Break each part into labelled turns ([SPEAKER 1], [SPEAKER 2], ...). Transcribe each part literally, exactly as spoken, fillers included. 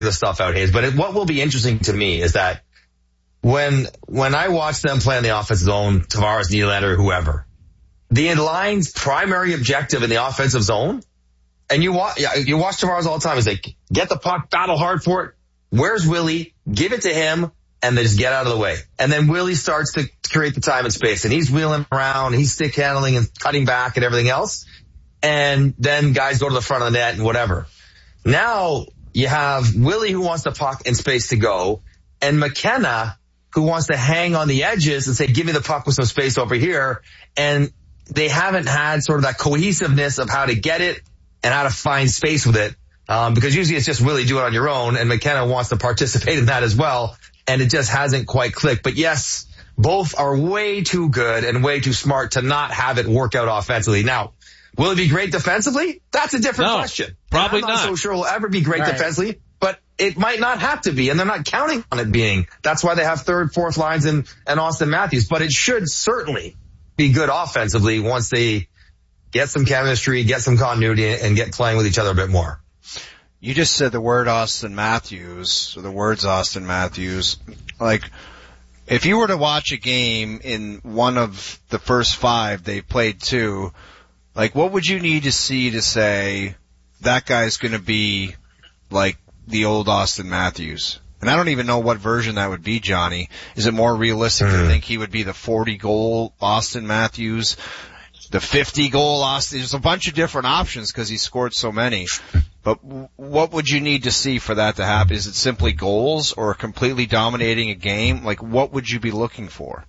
[SPEAKER 1] the stuff out, Hayes. But it, what will be interesting to me is that when when I watch them play in the offensive zone, Tavares, Nylander, whoever, the line's primary objective in the offensive zone, and you watch you watch Tavares all the time, is like, get the puck, battle hard for it. Where's Willie? Give it to him, and then just get out of the way. And then Willie starts to create the time and space, and he's wheeling around, he's stick handling and cutting back and everything else. And then guys go to the front of the net and whatever. Now you have Willie who wants the puck and space to go, and McKenna who wants to hang on the edges and say, give me the puck with some space over here. And they haven't had sort of that cohesiveness of how to get it and how to find space with it. Um, because usually it's just Willie, do it on your own, and McKenna wants to participate in that as well. And it just hasn't quite clicked. But yes, both are way too good and way too smart to not have it work out offensively. Now, will it be great defensively? That's a different
[SPEAKER 2] no,
[SPEAKER 1] question.
[SPEAKER 2] Probably
[SPEAKER 1] I'm not,
[SPEAKER 2] not
[SPEAKER 1] so sure it'll ever be great
[SPEAKER 3] right.
[SPEAKER 1] defensively, but it might not have to be, and they're not counting on it being. That's why they have third, fourth lines and, and Austin Matthews. But it should certainly be good offensively once they get some chemistry, get some continuity, and get playing with each other a bit more.
[SPEAKER 4] You just said the word Austin Matthews, or the words Austin Matthews. Like, if you were to watch a game in one of the first five they played two, like, what would you need to see to say that guy's going to be like the old Austin Matthews? And I don't even know what version that would be, Johnny. Is it more realistic mm. to think he would be the forty-goal Austin Matthews, the fifty-goal Austin? There's a bunch of different options because he scored so many. But what would you need to see for that to happen? Is it simply goals or completely dominating a game? Like, what would you be looking for?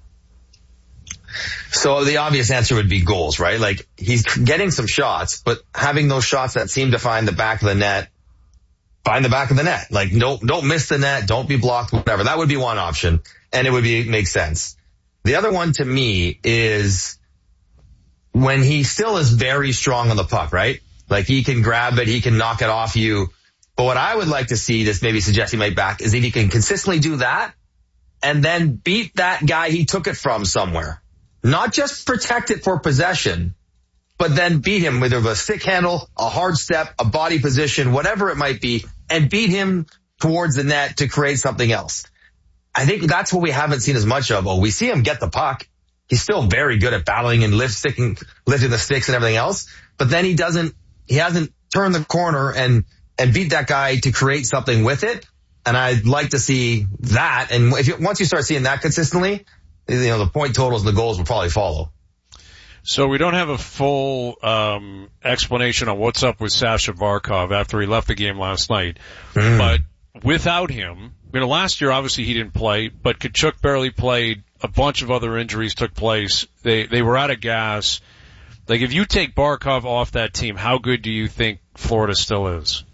[SPEAKER 1] So the obvious answer would be goals, right? Like, he's getting some shots, but having those shots that seem to find the back of the net, find the back of the net. Like, don't, don't miss the net, don't be blocked, whatever. That would be one option, and it would be, make sense. The other one to me is when he still is very strong on the puck, right? Like, he can grab it, he can knock it off you. But what I would like to see, this maybe suggesting my back, is if he can consistently do that and then beat that guy he took it from somewhere. Not just protect it for possession, but then beat him with a stick handle, a hard step, a body position, whatever it might be, and beat him towards the net to create something else. I think that's what we haven't seen as much of. Oh, we see him get the puck. He's still very good at battling and lift sticking, lifting the sticks and everything else. But then he doesn't, he hasn't turned the corner and, and beat that guy to create something with it. And I'd like to see that. And if you, once you start seeing that consistently, you know, the point totals and the goals will probably follow.
[SPEAKER 2] So we don't have a full um explanation on what's up with Sasha Barkov after he left the game last night. Mm. But without him, you know, last year obviously he didn't play, but Tkachuk barely played. A bunch of other injuries took place. They they were out of gas. Like, if you take Barkov off that team, how good do you think Florida still is?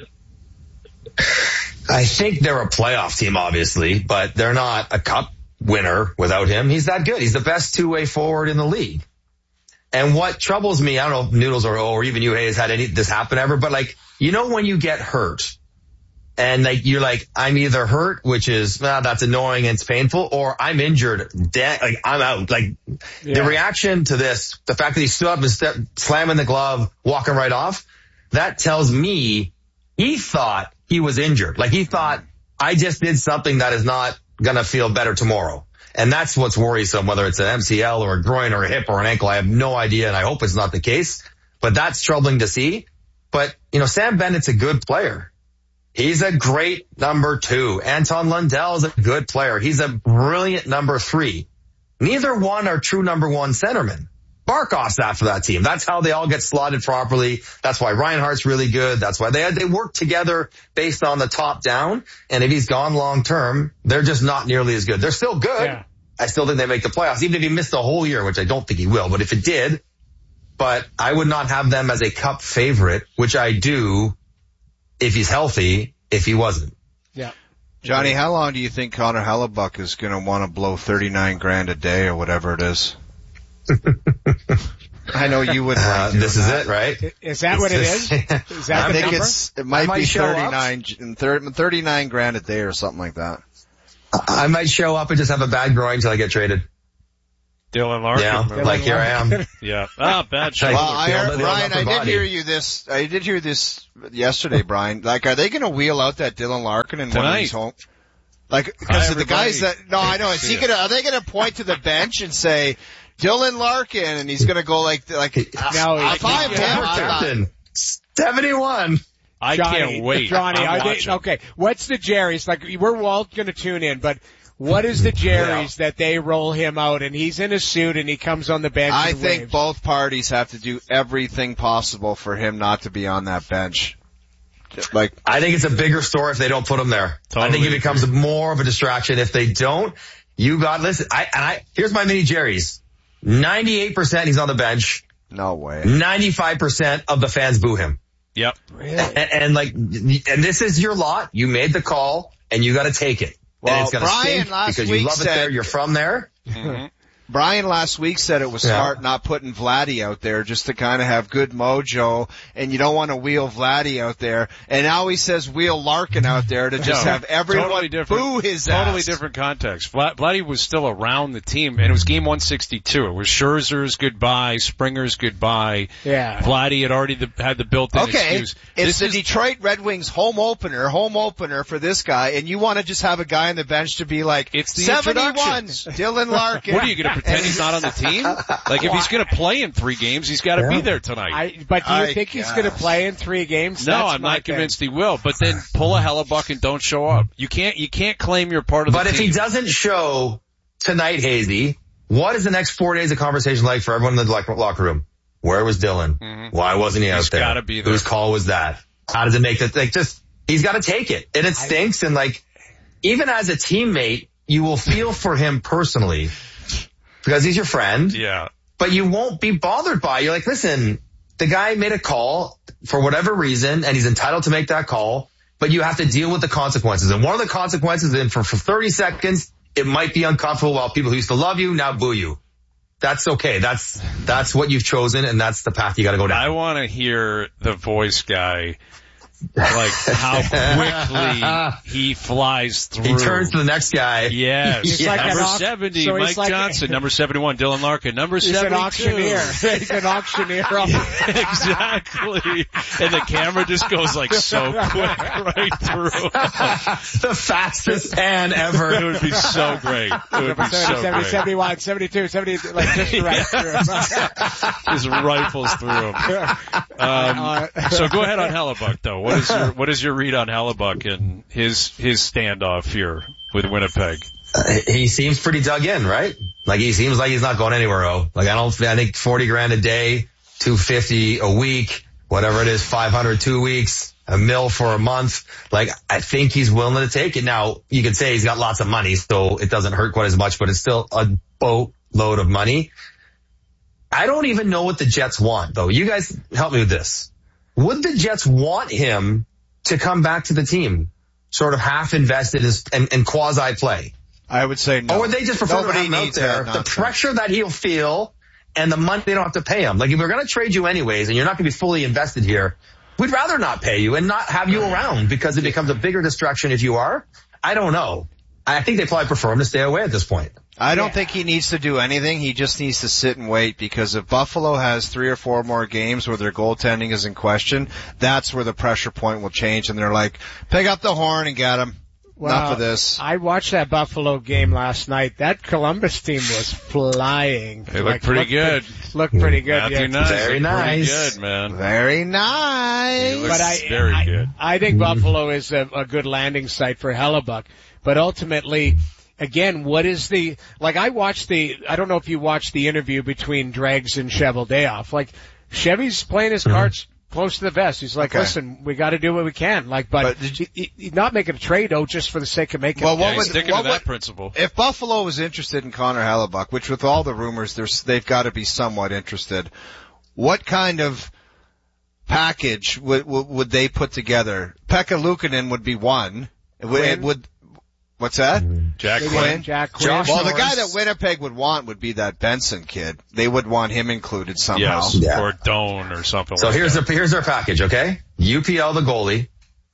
[SPEAKER 1] I think they're a playoff team, obviously, but they're not a cup winner without him. He's that good. He's the best two-way forward in the league. And what troubles me, I don't know if Noodles or, or even you, Hayes, had any this happen ever, but like, you know, when you get hurt and like, you're like, I'm either hurt, which is, well, that's annoying and it's painful, or I'm injured, da- like I'm out. Like, yeah. The reaction to this, the fact that he stood up and step, slamming the glove, walking right off, that tells me he thought he was injured. Like, he thought, I just did something that is not going to feel better tomorrow. And that's what's worrisome, whether it's an M C L or a groin or a hip or an ankle. I have no idea, and I hope it's not the case. But that's troubling to see. But, you know, Sam Bennett's a good player. He's a great number two. Anton Lundell is a good player. He's a brilliant number three. Neither one are true number one centermen. Barkov's after that team. That's how they all get slotted properly. That's why Reinhart's really good. That's why they they work together based on the top down. And if he's gone long term, they're just not nearly as good. They're still good. Yeah. I still think they make the playoffs, even if he missed the whole year, which I don't think he will. But if it did, but I would not have them as a cup favorite, which I do if he's healthy, if he wasn't.
[SPEAKER 3] Yeah.
[SPEAKER 4] Johnny, how long do you think Connor Hellebuck is going to want to blow thirty-nine grand a day or whatever it is? I know you would.
[SPEAKER 1] Uh, this is it, right?
[SPEAKER 3] Is that it's what it is? Is that
[SPEAKER 4] I
[SPEAKER 3] the
[SPEAKER 4] think
[SPEAKER 3] number?
[SPEAKER 4] it's, it might, might be thirty-nine, thirty-nine grand a day or something like that.
[SPEAKER 1] I might show up and just have a bad groin until I get traded.
[SPEAKER 2] Dylan Larkin.
[SPEAKER 1] Yeah,
[SPEAKER 2] Dylan
[SPEAKER 1] like here I am.
[SPEAKER 2] Yeah. Ah, bad shot.
[SPEAKER 4] Well, I
[SPEAKER 1] They don't-
[SPEAKER 4] heard,
[SPEAKER 1] they don't
[SPEAKER 4] Brian,
[SPEAKER 1] have
[SPEAKER 4] I
[SPEAKER 1] the
[SPEAKER 4] did
[SPEAKER 1] body.
[SPEAKER 4] hear you this. I did hear this yesterday, Brian. Like, are they going to wheel out that Dylan Larkin in one of
[SPEAKER 2] Tonight.
[SPEAKER 4] these home? Like, because
[SPEAKER 2] Hi,
[SPEAKER 4] of the guys that.
[SPEAKER 2] everybody.
[SPEAKER 4] No, I know. Is he gonna? Are they going to point to the bench and say Dylan Larkin, and he's going to go like, like,
[SPEAKER 3] No,
[SPEAKER 4] uh,
[SPEAKER 3] he
[SPEAKER 4] if I'm
[SPEAKER 3] can't.
[SPEAKER 4] him, I'm not-
[SPEAKER 1] Captain, seventy-one.
[SPEAKER 2] I
[SPEAKER 3] Johnny,
[SPEAKER 2] can't wait.
[SPEAKER 3] Johnny,
[SPEAKER 2] I'm
[SPEAKER 3] are they,
[SPEAKER 2] watching.
[SPEAKER 3] okay, what's the Jerry's? Like, we're all going to tune in, but what is the Jerry's that they roll him out and he's in a suit and he comes on the bench
[SPEAKER 4] I
[SPEAKER 3] and
[SPEAKER 4] think
[SPEAKER 3] waves?
[SPEAKER 4] both parties have to do everything possible for him not to be on that bench. Like,
[SPEAKER 1] I think it's a bigger story if they don't put him there.
[SPEAKER 2] Totally
[SPEAKER 1] I think it
[SPEAKER 2] agree.
[SPEAKER 1] becomes more of a distraction if they don't. You got, listen, I, and I, here's my mini Jerry's. ninety-eight percent he's on the bench.
[SPEAKER 4] no way.
[SPEAKER 1] ninety-five percent of the fans boo him.
[SPEAKER 2] Yep.
[SPEAKER 3] Really?
[SPEAKER 1] And, and like, and this is your lot. You made the call and you got to take it.
[SPEAKER 4] Well,
[SPEAKER 1] and it's going to
[SPEAKER 4] Brian
[SPEAKER 1] stink
[SPEAKER 4] last
[SPEAKER 1] because
[SPEAKER 4] week
[SPEAKER 1] you love it
[SPEAKER 4] said-
[SPEAKER 1] there. You're from there.
[SPEAKER 2] Mm-hmm.
[SPEAKER 4] Brian last week said it was
[SPEAKER 1] Yeah.
[SPEAKER 4] smart not putting Vladdy out there just to kind of have good mojo, and you don't want to wheel Vladdy out there. And now he says wheel Larkin out there to just
[SPEAKER 2] No,
[SPEAKER 4] have everyone
[SPEAKER 2] totally different,
[SPEAKER 4] boo his
[SPEAKER 2] Totally
[SPEAKER 4] ass.
[SPEAKER 2] different context. Vla- Vladdy was still around the team, and it was game one sixty-two. It was Scherzer's goodbye, Springer's goodbye.
[SPEAKER 3] Yeah.
[SPEAKER 2] Vladdy had already the, had the built-in
[SPEAKER 4] Okay,
[SPEAKER 2] excuse.
[SPEAKER 4] it's
[SPEAKER 2] This
[SPEAKER 4] the
[SPEAKER 2] is-
[SPEAKER 4] Detroit Red Wings home opener, home opener for this guy, and you want to just have a guy on the bench to be like,
[SPEAKER 2] It's the
[SPEAKER 4] seventy-one,
[SPEAKER 2] introductions.
[SPEAKER 4] Dylan Larkin.
[SPEAKER 2] What are you going to pretend he's not on the team? Like if he's going to play in three games, he's got to be there tonight.
[SPEAKER 3] I, but do you
[SPEAKER 4] I
[SPEAKER 3] think he's
[SPEAKER 4] guess.
[SPEAKER 3] going to play in three games?
[SPEAKER 2] no,
[SPEAKER 3] That's
[SPEAKER 2] I'm
[SPEAKER 3] my
[SPEAKER 2] not
[SPEAKER 3] thing.
[SPEAKER 2] convinced he will. But then pull a Hellebuck and don't show up. You can't. You can't claim you're part of the
[SPEAKER 1] But if
[SPEAKER 2] team.
[SPEAKER 1] he doesn't show tonight, Hazy, what is the next four days of conversation like for everyone in the lock- locker room? Where was Dylan?
[SPEAKER 2] Mm-hmm.
[SPEAKER 1] Why wasn't he out
[SPEAKER 2] He's
[SPEAKER 1] there?
[SPEAKER 2] gotta be there.
[SPEAKER 1] Whose call was that? How does it make that? Like, just he's got to take it, and it stinks. And like, even as a teammate, you will feel for him personally because he's your friend.
[SPEAKER 2] Yeah.
[SPEAKER 1] But you won't be bothered by it. You're like, listen, the guy made a call for whatever reason, and he's entitled to make that call, but you have to deal with the consequences. And one of the consequences, and for, for thirty seconds, it might be uncomfortable while people who used to love you now boo you. That's okay. That's, that's what you've chosen, and that's the path you gotta go
[SPEAKER 2] I
[SPEAKER 1] down.
[SPEAKER 2] want to hear the voice guy, like how quickly he flies through.
[SPEAKER 1] He turns to the next guy.
[SPEAKER 2] Yes.
[SPEAKER 1] He's like
[SPEAKER 2] number
[SPEAKER 3] an au-
[SPEAKER 2] seventy,
[SPEAKER 3] so he's
[SPEAKER 2] Mike
[SPEAKER 3] like-
[SPEAKER 2] Johnson. Number seventy-one, Dylan Larkin. Number
[SPEAKER 3] He's
[SPEAKER 2] seventy-two.
[SPEAKER 3] an auctioneer. He's an auctioneer.
[SPEAKER 2] Exactly. And the camera just goes like so quick right through.
[SPEAKER 1] The fastest pan ever.
[SPEAKER 2] It would be so great. It would be so
[SPEAKER 3] seventy,
[SPEAKER 2] great.
[SPEAKER 3] seventy-one, seventy-two, seventy, like just right through.
[SPEAKER 2] Just rifles through him. Um, so go ahead on Hellebuck though. What is your what is your read on Hellebuck and his his standoff here with Winnipeg?
[SPEAKER 1] Uh, he seems pretty dug in, right? Like he seems like he's not going anywhere. Oh, like I don't. I think forty grand a day, two fifty a week, whatever it is, five hundred two weeks, a mil for a month. Like I think he's willing to take it. Now you could say he's got lots of money, so it doesn't hurt quite as much, but it's still a boatload of money. I don't even know what the Jets want, though. You guys help me with this. Would the Jets want him to come back to the team, sort of half invested as, and, and quasi play?
[SPEAKER 4] I would say no.
[SPEAKER 1] Or would they just prefer
[SPEAKER 4] Nobody
[SPEAKER 1] to have him out
[SPEAKER 4] needs
[SPEAKER 1] there,
[SPEAKER 4] that
[SPEAKER 1] the
[SPEAKER 4] nonsense.
[SPEAKER 1] pressure that he'll feel and the money they don't have to pay him? Like if we're going to trade you anyways and you're not going to be fully invested here, we'd rather not pay you and not have you around because it becomes a bigger distraction if you are. I don't know. I think they probably prefer him to stay away at this point.
[SPEAKER 4] I don't
[SPEAKER 3] Yeah.
[SPEAKER 4] think he needs to do anything. He just needs to sit and wait because if Buffalo has three or four more games where their goaltending is in question, that's where the pressure point will change and they're like, pick up the horn and get him. Enough of this.
[SPEAKER 3] I watched that Buffalo game last night. That Columbus team was flying.
[SPEAKER 2] They look pretty good.
[SPEAKER 3] Pretty, looked pretty good.
[SPEAKER 2] Matthew
[SPEAKER 3] yeah.
[SPEAKER 2] Nice.
[SPEAKER 1] Very
[SPEAKER 2] looked
[SPEAKER 1] nice.
[SPEAKER 2] Pretty good, man.
[SPEAKER 4] Very
[SPEAKER 2] He
[SPEAKER 4] nice.
[SPEAKER 2] looks
[SPEAKER 3] But I,
[SPEAKER 2] very
[SPEAKER 3] I,
[SPEAKER 2] good.
[SPEAKER 3] I think Buffalo is a, a good landing site for Hellebuck. But ultimately, again, what is the, like I watched the, I don't know if you watched the interview between Dregs and Cheveldayoff. Like, Chevy's playing his cards close to the vest. He's like,
[SPEAKER 4] Okay.
[SPEAKER 3] listen, we gotta do what we can. Like, but,
[SPEAKER 4] But did you-
[SPEAKER 3] he, he, he's not making a trade, oh, just for the sake of making
[SPEAKER 4] Well,
[SPEAKER 3] a
[SPEAKER 4] what
[SPEAKER 2] Yeah,
[SPEAKER 4] would-
[SPEAKER 2] he's sticking
[SPEAKER 4] what
[SPEAKER 2] to that
[SPEAKER 4] would-
[SPEAKER 2] principle.
[SPEAKER 4] If Buffalo was interested in Connor Hellebuck, which with all the rumors, there's, they've got to be somewhat interested, what kind of package would, would, would they put together? Pekka Luukkonen would be one. It would, it
[SPEAKER 3] Quinn?
[SPEAKER 4] would, what's that?
[SPEAKER 2] Jack
[SPEAKER 3] Maybe
[SPEAKER 2] Quinn.
[SPEAKER 3] Jack Quinn.
[SPEAKER 1] Josh
[SPEAKER 4] Well, the
[SPEAKER 1] Norris.
[SPEAKER 4] guy that Winnipeg would want would be that Benson kid. They would want him included somehow.
[SPEAKER 2] Yes,
[SPEAKER 1] Yeah.
[SPEAKER 2] or Doan or something
[SPEAKER 1] So
[SPEAKER 2] like
[SPEAKER 1] here's
[SPEAKER 2] that.
[SPEAKER 1] their, here's their package, okay? U P L the goalie,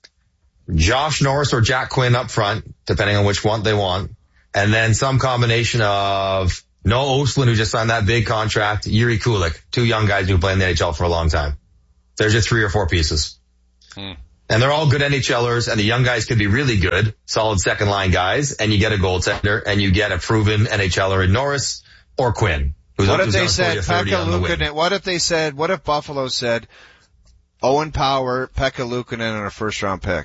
[SPEAKER 1] Josh Norris or Jack Quinn up front, depending on which one they want, and then some combination of Noah Oshlin, who just signed that big contract. Yuri Kulik, two young guys who play in the N H L for a long time. There's just three or four pieces. Hmm. And they're all good NHLers, and the young guys could be really good, solid second line guys, and you get a goaltender, and you get a proven NHLer in Norris or Quinn. Who's
[SPEAKER 4] what
[SPEAKER 1] up,
[SPEAKER 4] if
[SPEAKER 1] who's
[SPEAKER 4] they said Pekka Luukkonen? What if they said? What if Buffalo said Owen Power, Pekka Luukkonen, and a first round pick?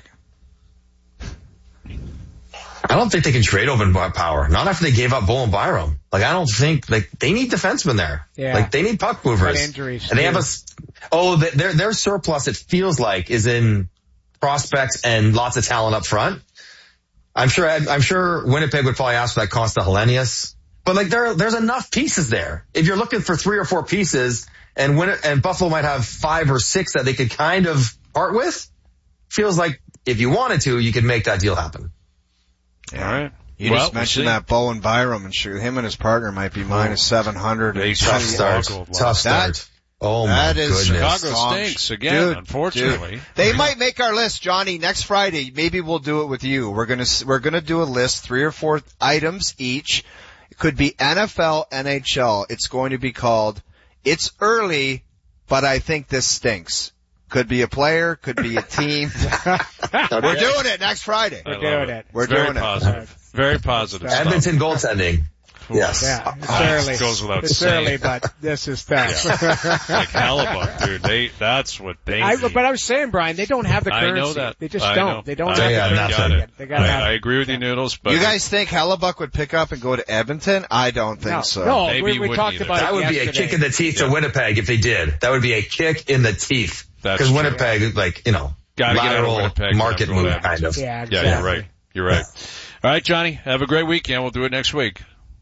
[SPEAKER 1] I don't think they can trade Owen Power. Not after they gave up Bowen Byram. Like, I don't think, like, they need defensemen there.
[SPEAKER 3] Yeah.
[SPEAKER 1] Like, they need puck movers.
[SPEAKER 3] Injuries,
[SPEAKER 1] and they
[SPEAKER 3] too.
[SPEAKER 1] have a, oh, their, their surplus, it feels like, is in prospects and lots of talent up front. I'm sure, I'm sure Winnipeg would probably ask for that Costa Helenius. But like, there, there's enough pieces there. If you're looking for three or four pieces, and Win- and Buffalo might have five or six that they could kind of part with, feels like if you wanted to, you could make that deal happen.
[SPEAKER 2] All right.
[SPEAKER 4] You
[SPEAKER 2] well,
[SPEAKER 4] just mentioned
[SPEAKER 2] we'll
[SPEAKER 4] that Bowen Byram, and sure, him and his partner might be minus seven hundred.
[SPEAKER 1] Tough start. Tough start. Oh my
[SPEAKER 4] that is
[SPEAKER 1] goodness.
[SPEAKER 2] Chicago stinks again,
[SPEAKER 4] dude,
[SPEAKER 2] unfortunately.
[SPEAKER 4] Dude. They might make our list, Johnny, next Friday. Maybe we'll do it with you. We're gonna, we're gonna do a list, three or four items each. It could be N F L, N H L. It's going to be called, It's Early, but I Think This Stinks. Could be a player, could be a team. We're doing it next Friday.
[SPEAKER 3] We're doing it.
[SPEAKER 4] We're
[SPEAKER 2] Very
[SPEAKER 4] doing
[SPEAKER 2] positive.
[SPEAKER 4] it.
[SPEAKER 2] Very positive.
[SPEAKER 1] Edmonton goaltending. Yes.
[SPEAKER 3] Yeah, it's
[SPEAKER 2] Ah,
[SPEAKER 3] early.
[SPEAKER 2] it goes without
[SPEAKER 3] it's
[SPEAKER 2] saying.
[SPEAKER 3] early, but this is tough.
[SPEAKER 2] Like Hellebuyck, dude. They, that's what they
[SPEAKER 3] I,
[SPEAKER 2] need.
[SPEAKER 3] but I was saying, Brian, they don't have the
[SPEAKER 2] I
[SPEAKER 3] currency.
[SPEAKER 2] know that.
[SPEAKER 3] They just
[SPEAKER 2] I
[SPEAKER 3] don't.
[SPEAKER 2] know.
[SPEAKER 3] They don't
[SPEAKER 2] I
[SPEAKER 3] have
[SPEAKER 1] got
[SPEAKER 3] the
[SPEAKER 1] nothing.
[SPEAKER 3] currency.
[SPEAKER 1] Got it.
[SPEAKER 3] They got
[SPEAKER 2] I,
[SPEAKER 3] have
[SPEAKER 2] I agree with you, Noodles, but
[SPEAKER 4] You guys think Hellebuck would pick up and go to Edmonton? I don't think
[SPEAKER 3] no,
[SPEAKER 4] so.
[SPEAKER 3] no,
[SPEAKER 2] Maybe
[SPEAKER 3] we,
[SPEAKER 2] he
[SPEAKER 3] we
[SPEAKER 2] wouldn't
[SPEAKER 3] talked
[SPEAKER 2] either.
[SPEAKER 3] about
[SPEAKER 1] That
[SPEAKER 3] it
[SPEAKER 1] would be a
[SPEAKER 3] yesterday.
[SPEAKER 1] kick in the teeth
[SPEAKER 2] Yeah.
[SPEAKER 1] to Winnipeg if they did. That would be a kick in the teeth.
[SPEAKER 2] That's
[SPEAKER 1] Because
[SPEAKER 2] true.
[SPEAKER 1] Winnipeg, like, you know,
[SPEAKER 2] Gotta get out of
[SPEAKER 1] lateral
[SPEAKER 2] Winnipeg,
[SPEAKER 1] market
[SPEAKER 2] gotta go to
[SPEAKER 1] move,
[SPEAKER 2] Edmonton.
[SPEAKER 1] kind of.
[SPEAKER 3] Yeah, exactly.
[SPEAKER 2] yeah, you're right. You're right. All right, Johnny, have a great weekend. We'll do it next week.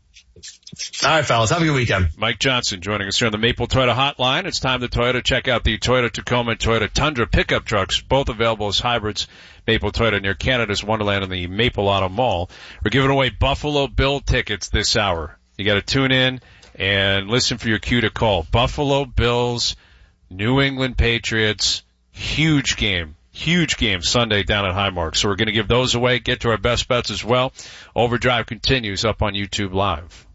[SPEAKER 1] All right, fellas. Have a good weekend.
[SPEAKER 2] Mike Johnson joining us here on the Maple Toyota Hotline. It's time to Toyota. Check out the Toyota Tacoma and Toyota Tundra pickup trucks, both available as hybrids. Maple Toyota near Canada's Wonderland in the Maple Auto Mall. We're giving away Buffalo Bill tickets this hour. You got to tune in and listen for your cue to call. Buffalo Bills, New England Patriots, huge game. Huge game Sunday down at Highmark. So we're going to give those away. Get to our best bets as well. Overdrive continues up on YouTube Live.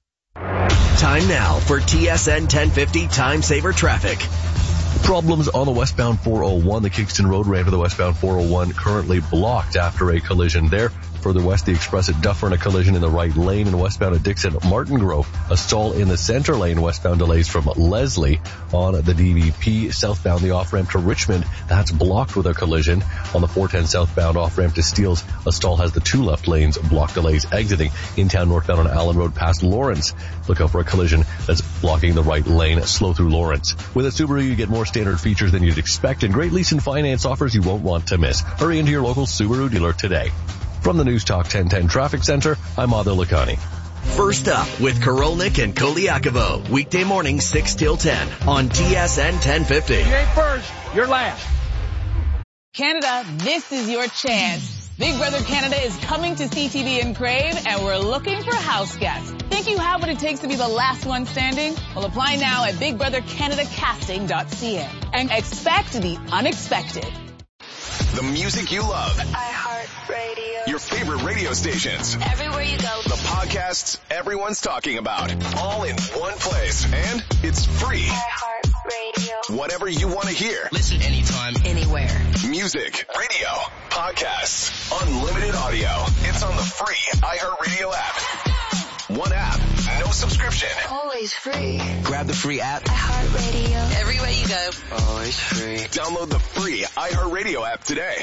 [SPEAKER 5] Time now for T S N ten fifty Time Saver Traffic.
[SPEAKER 6] Problems on the westbound four oh one. The Kingston Road ramp to the westbound four oh one currently blocked after a collision there. Further west, the express at Dufferin, a collision in the right lane, and westbound at Dixon, Martin Grove, a stall in the center lane. Westbound delays from Leslie on the D V P. Southbound, the off-ramp to Richmond, that's blocked with a collision. On the four ten southbound off-ramp to Steeles, a stall has the two left lanes, block delays exiting. In town northbound on Allen Road past Lawrence, look out for a collision that's blocking the right lane, slow through Lawrence. With a Subaru, you get more standard features than you'd expect, and great lease and finance offers you won't want to miss. Hurry into your local Subaru dealer today. From the News Talk ten ten Traffic Center, I'm Adil Lakhani.
[SPEAKER 5] First up with Korolnik and Koliakovo. Weekday morning six till ten on T S N ten fifty.
[SPEAKER 3] You ain't first, you're last.
[SPEAKER 7] Canada, this is your chance. Big Brother Canada is coming to C T V and Crave, and we're looking for house guests. Think you have what it takes to be the last one standing? Well, apply now at big brother canada casting dot c a and expect the unexpected.
[SPEAKER 8] The music you love.
[SPEAKER 9] iHeartRadio.
[SPEAKER 8] Your favorite radio stations.
[SPEAKER 9] Everywhere you go.
[SPEAKER 8] The podcasts everyone's talking about. All in one place. And it's free.
[SPEAKER 9] iHeartRadio.
[SPEAKER 8] Whatever you want to hear.
[SPEAKER 10] Listen anytime,
[SPEAKER 9] anywhere.
[SPEAKER 8] Music, radio, podcasts, unlimited audio. It's on the free iHeartRadio app. One app, no subscription.
[SPEAKER 9] Always free.
[SPEAKER 10] grab the free app.
[SPEAKER 9] iHeartRadio. Everywhere you go.
[SPEAKER 10] Always free.
[SPEAKER 8] Download the free iHeartRadio app today.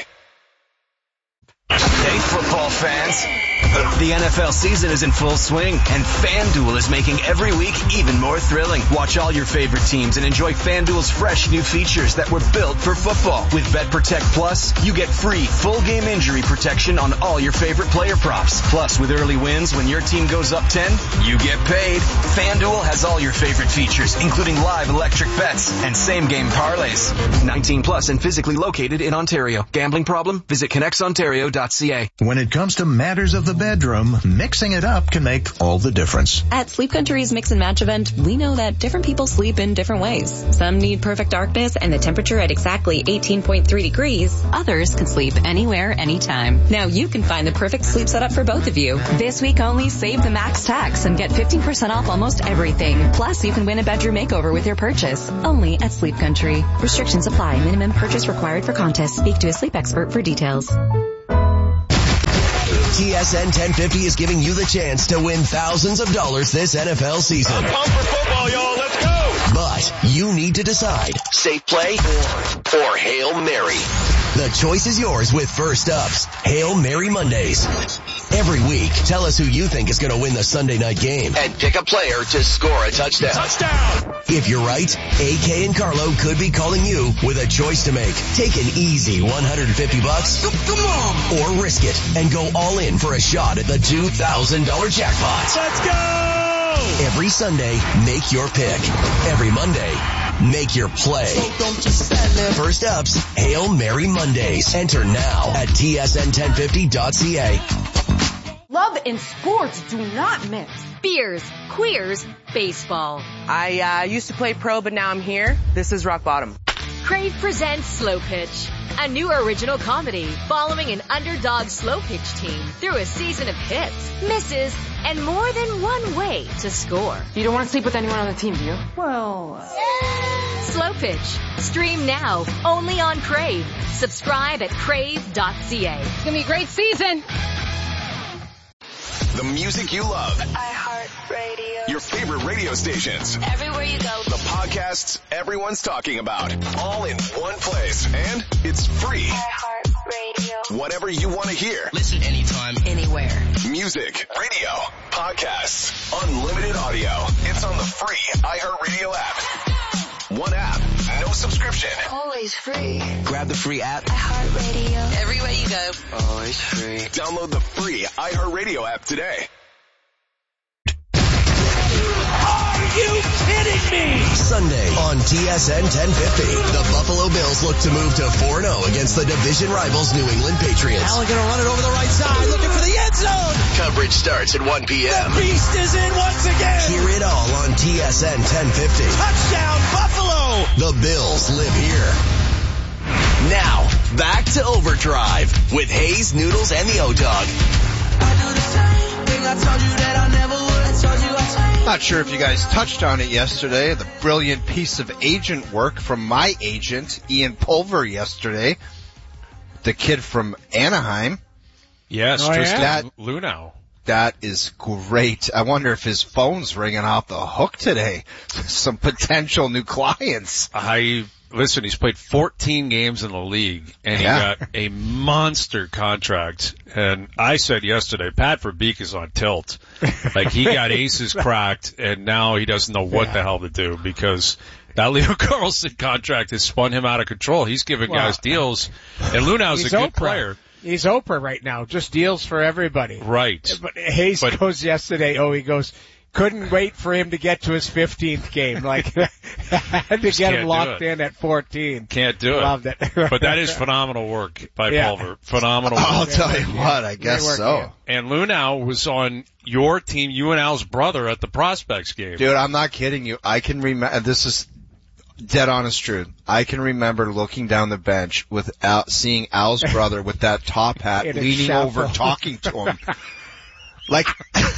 [SPEAKER 11] Hey, football fans. The N F L season is in full swing, and FanDuel is making every week even more thrilling. Watch all your favorite teams and enjoy FanDuel's fresh new features that were built for football. With BetProtect Plus, you get free full game injury protection on all your favorite player props. Plus, with early wins when your team goes up ten, you get paid. FanDuel has all your favorite features, including live electric bets and same-game parlays. nineteen plus and physically located in Ontario. Gambling problem? Visit connects ontario dot c a.
[SPEAKER 5] A.
[SPEAKER 12] When it comes to matters of the bedroom, mixing it up can make all the difference.
[SPEAKER 13] At Sleep Country's Mix and Match event, we know that different people sleep in different ways. Some need perfect darkness and the temperature at exactly eighteen point three degrees. Others can sleep anywhere, anytime. Now you can find the perfect sleep setup for both of you. This week only, save the max tax and get fifteen percent off almost everything. Plus, you can win a bedroom makeover with your purchase. Only at Sleep Country. Restrictions apply. Minimum purchase required for contest. Speak to a sleep expert for details.
[SPEAKER 5] T S N ten fifty is giving you the chance to win thousands of dollars this N F L season.
[SPEAKER 14] I'm pumped for football, y'all. Let's go.
[SPEAKER 5] But you need to decide, safe play or, or Hail Mary. The choice is yours with First Ups, Hail Mary Mondays. Every week, tell us who you think is going to win the Sunday night game and pick a player to score a touchdown.
[SPEAKER 14] Touchdown!
[SPEAKER 5] If you're right, A K and Carlo could be calling you with a choice to make. Take an easy one hundred fifty bucks, come on, or risk it and go all in for a shot at the two thousand dollars jackpot.
[SPEAKER 14] Let's go!
[SPEAKER 5] Every Sunday, make your pick. Every Monday, make your play. First Ups, Hail Mary Mondays. Enter now at T S N ten fifty dot C A.
[SPEAKER 15] Love and sports do not mix.
[SPEAKER 16] Beers, queers, baseball.
[SPEAKER 17] I uh, used to play pro, but now I'm here. This is rock bottom.
[SPEAKER 16] Crave presents Slow Pitch, a new original comedy following an underdog slow pitch team through a season of hits, misses, and more than one way to score.
[SPEAKER 15] You don't want to sleep with anyone on the team, do you?
[SPEAKER 16] Well, Slow Pitch. Stream now, only on Crave. Subscribe at crave dot c a.
[SPEAKER 15] It's gonna be a great season.
[SPEAKER 8] The music you love.
[SPEAKER 9] iHeartRadio.
[SPEAKER 8] Your favorite radio stations.
[SPEAKER 9] Everywhere you go.
[SPEAKER 8] The podcasts everyone's talking about. All in one place. And it's free.
[SPEAKER 9] iHeartRadio.
[SPEAKER 8] Whatever you want to hear.
[SPEAKER 10] Listen anytime, anywhere.
[SPEAKER 8] Music, radio, podcasts, unlimited audio. It's on the free iHeartRadio app. One app, no subscription.
[SPEAKER 9] Always free.
[SPEAKER 10] Grab the free app.
[SPEAKER 9] iHeartRadio.
[SPEAKER 10] Everywhere you go. Always free.
[SPEAKER 8] Download the free iHeartRadio app today.
[SPEAKER 14] Are you kidding me?
[SPEAKER 5] Sunday on T S N ten fifty, the Buffalo Bills look to move to four and oh against the division rivals New England Patriots.
[SPEAKER 14] Allen gonna run it over the right side, looking for the end zone.
[SPEAKER 5] Coverage starts at one p.m.
[SPEAKER 14] The beast is in once again.
[SPEAKER 5] Hear it all on T S N ten fifty.
[SPEAKER 14] Touchdown, Buffalo.
[SPEAKER 5] The Bills live here. Now, back to Overdrive with Hayes, Noodles, and the O-Dog.
[SPEAKER 14] I do the same thing I told you that I never would. I told you I changed.
[SPEAKER 4] Not sure if you guys touched on it yesterday, the brilliant piece of agent work from my agent, Ian Pulver, yesterday. The kid from Anaheim.
[SPEAKER 2] Yes,
[SPEAKER 4] oh,
[SPEAKER 2] Tristan
[SPEAKER 4] yeah?
[SPEAKER 2] Lunow.
[SPEAKER 4] That is great. I wonder if his phone's ringing off the hook today. Some potential new clients.
[SPEAKER 2] I listen, he's played fourteen games in the league, and
[SPEAKER 4] Yeah.
[SPEAKER 2] he got a monster contract. And I said yesterday, Pat Verbeek is on tilt. Like, he got aces cracked, and now he doesn't know what
[SPEAKER 3] Yeah.
[SPEAKER 2] the hell to do because that Leo Carlson contract has spun him out of control. He's giving
[SPEAKER 3] Well,
[SPEAKER 2] guys deals, and Lunau's a
[SPEAKER 3] He's
[SPEAKER 2] good
[SPEAKER 3] Oprah.
[SPEAKER 2] player.
[SPEAKER 3] He's Oprah right now. Just deals for everybody.
[SPEAKER 2] Right.
[SPEAKER 3] But Hayes
[SPEAKER 2] But-
[SPEAKER 3] goes yesterday, oh, he goes, couldn't wait for him to get to his fifteenth game. Like, had to
[SPEAKER 2] Just
[SPEAKER 3] get
[SPEAKER 2] can't
[SPEAKER 3] him
[SPEAKER 2] do
[SPEAKER 3] locked
[SPEAKER 2] it.
[SPEAKER 3] in at fourteen.
[SPEAKER 2] Can't do it.
[SPEAKER 3] Loved it.
[SPEAKER 2] But that is phenomenal work by
[SPEAKER 3] Yeah.
[SPEAKER 2] Pulver. Phenomenal work.
[SPEAKER 4] I'll tell you what, I guess
[SPEAKER 3] Great work,
[SPEAKER 4] so.
[SPEAKER 3] yeah.
[SPEAKER 2] And Lunau was on your team, you and Al's brother, at the Prospects game.
[SPEAKER 4] Dude, I'm not kidding you. I can remember, this is dead honest truth. I can remember looking down the bench with Al, seeing Al's brother with that top hat
[SPEAKER 3] In a
[SPEAKER 4] leaning
[SPEAKER 3] shuffle.
[SPEAKER 4] over talking to him. Like,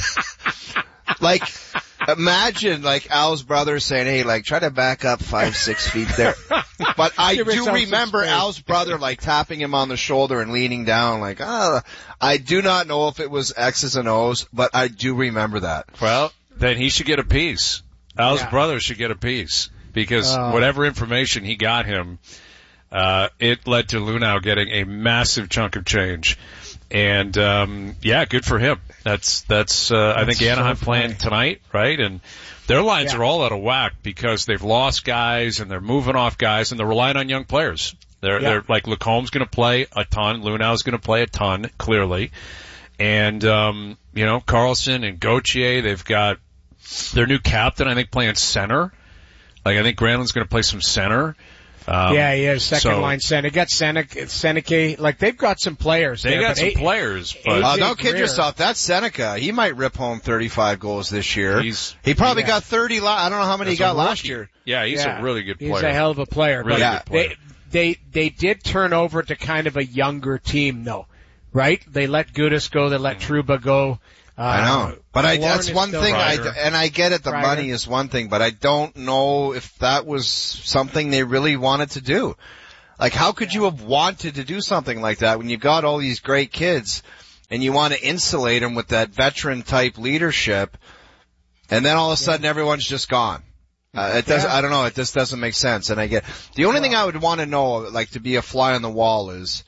[SPEAKER 4] like, imagine like Al's brother saying, hey, like try to back up five, six feet there. But I
[SPEAKER 3] Give
[SPEAKER 4] do
[SPEAKER 3] yourself some
[SPEAKER 4] remember
[SPEAKER 3] space.
[SPEAKER 4] Al's brother like tapping him on the shoulder and leaning down like, ah, I do not know if it was X's and O's, but I do remember that.
[SPEAKER 2] Well, then he should get a piece. Al's
[SPEAKER 3] Yeah.
[SPEAKER 2] brother should get a piece because
[SPEAKER 3] Oh.
[SPEAKER 2] whatever information he got him, uh, it led to Lunau getting a massive chunk of change. And, um, yeah, good for him. That's, that's, uh, I
[SPEAKER 3] That's
[SPEAKER 2] think Anaheim
[SPEAKER 3] so
[SPEAKER 2] playing
[SPEAKER 3] funny.
[SPEAKER 2] tonight, right? And their lines
[SPEAKER 3] Yeah.
[SPEAKER 2] are all out of whack because they've lost guys and they're moving off guys and they're relying on young players. They're,
[SPEAKER 3] Yeah.
[SPEAKER 2] they're like Lacombe's going to play a ton. Lunau's going to play a ton, clearly. And, um, you know, Carlson and Gauthier, they've got their new captain, I think, playing center. Like, I think Granlund's going to play some center. Um,
[SPEAKER 3] yeah, he is second
[SPEAKER 2] so,
[SPEAKER 3] line center. They got Seneca, Seneca, like they've got some players.
[SPEAKER 2] They
[SPEAKER 3] there,
[SPEAKER 2] got
[SPEAKER 3] but
[SPEAKER 2] some
[SPEAKER 3] A-
[SPEAKER 2] players, but
[SPEAKER 4] Uh, don't kid
[SPEAKER 3] Greer.
[SPEAKER 4] yourself. That's Seneca. He might rip home thirty-five goals this year.
[SPEAKER 2] He's,
[SPEAKER 4] he probably
[SPEAKER 3] yeah.
[SPEAKER 4] got thirty. La- I don't know how many he
[SPEAKER 2] That's
[SPEAKER 4] got
[SPEAKER 2] a
[SPEAKER 4] last
[SPEAKER 2] rookie.
[SPEAKER 4] year.
[SPEAKER 2] Yeah, he's
[SPEAKER 3] Yeah.
[SPEAKER 2] a really good player.
[SPEAKER 3] He's a hell of a player.
[SPEAKER 2] Really
[SPEAKER 3] but
[SPEAKER 2] good player.
[SPEAKER 3] They, they, they did turn over to kind of a younger team though, right? They let Gudis go, they let Trouba go. Uh,
[SPEAKER 4] I know, but I,
[SPEAKER 3] Killorn
[SPEAKER 4] that's
[SPEAKER 3] is
[SPEAKER 4] one
[SPEAKER 3] still
[SPEAKER 4] thing. I,
[SPEAKER 3] there.
[SPEAKER 4] and I get it. The
[SPEAKER 3] Kreider.
[SPEAKER 4] money is one thing, but I don't know if that was something they really wanted to do. Like, how could you have wanted to do something like that when you got all these great kids and you want to insulate them with that veteran type leadership, and then all of a sudden yeah. everyone's just gone? Uh, it does. Yeah. I don't know. It just doesn't make sense. And I get the only thing I would want to know, like, to be a fly on the wall, is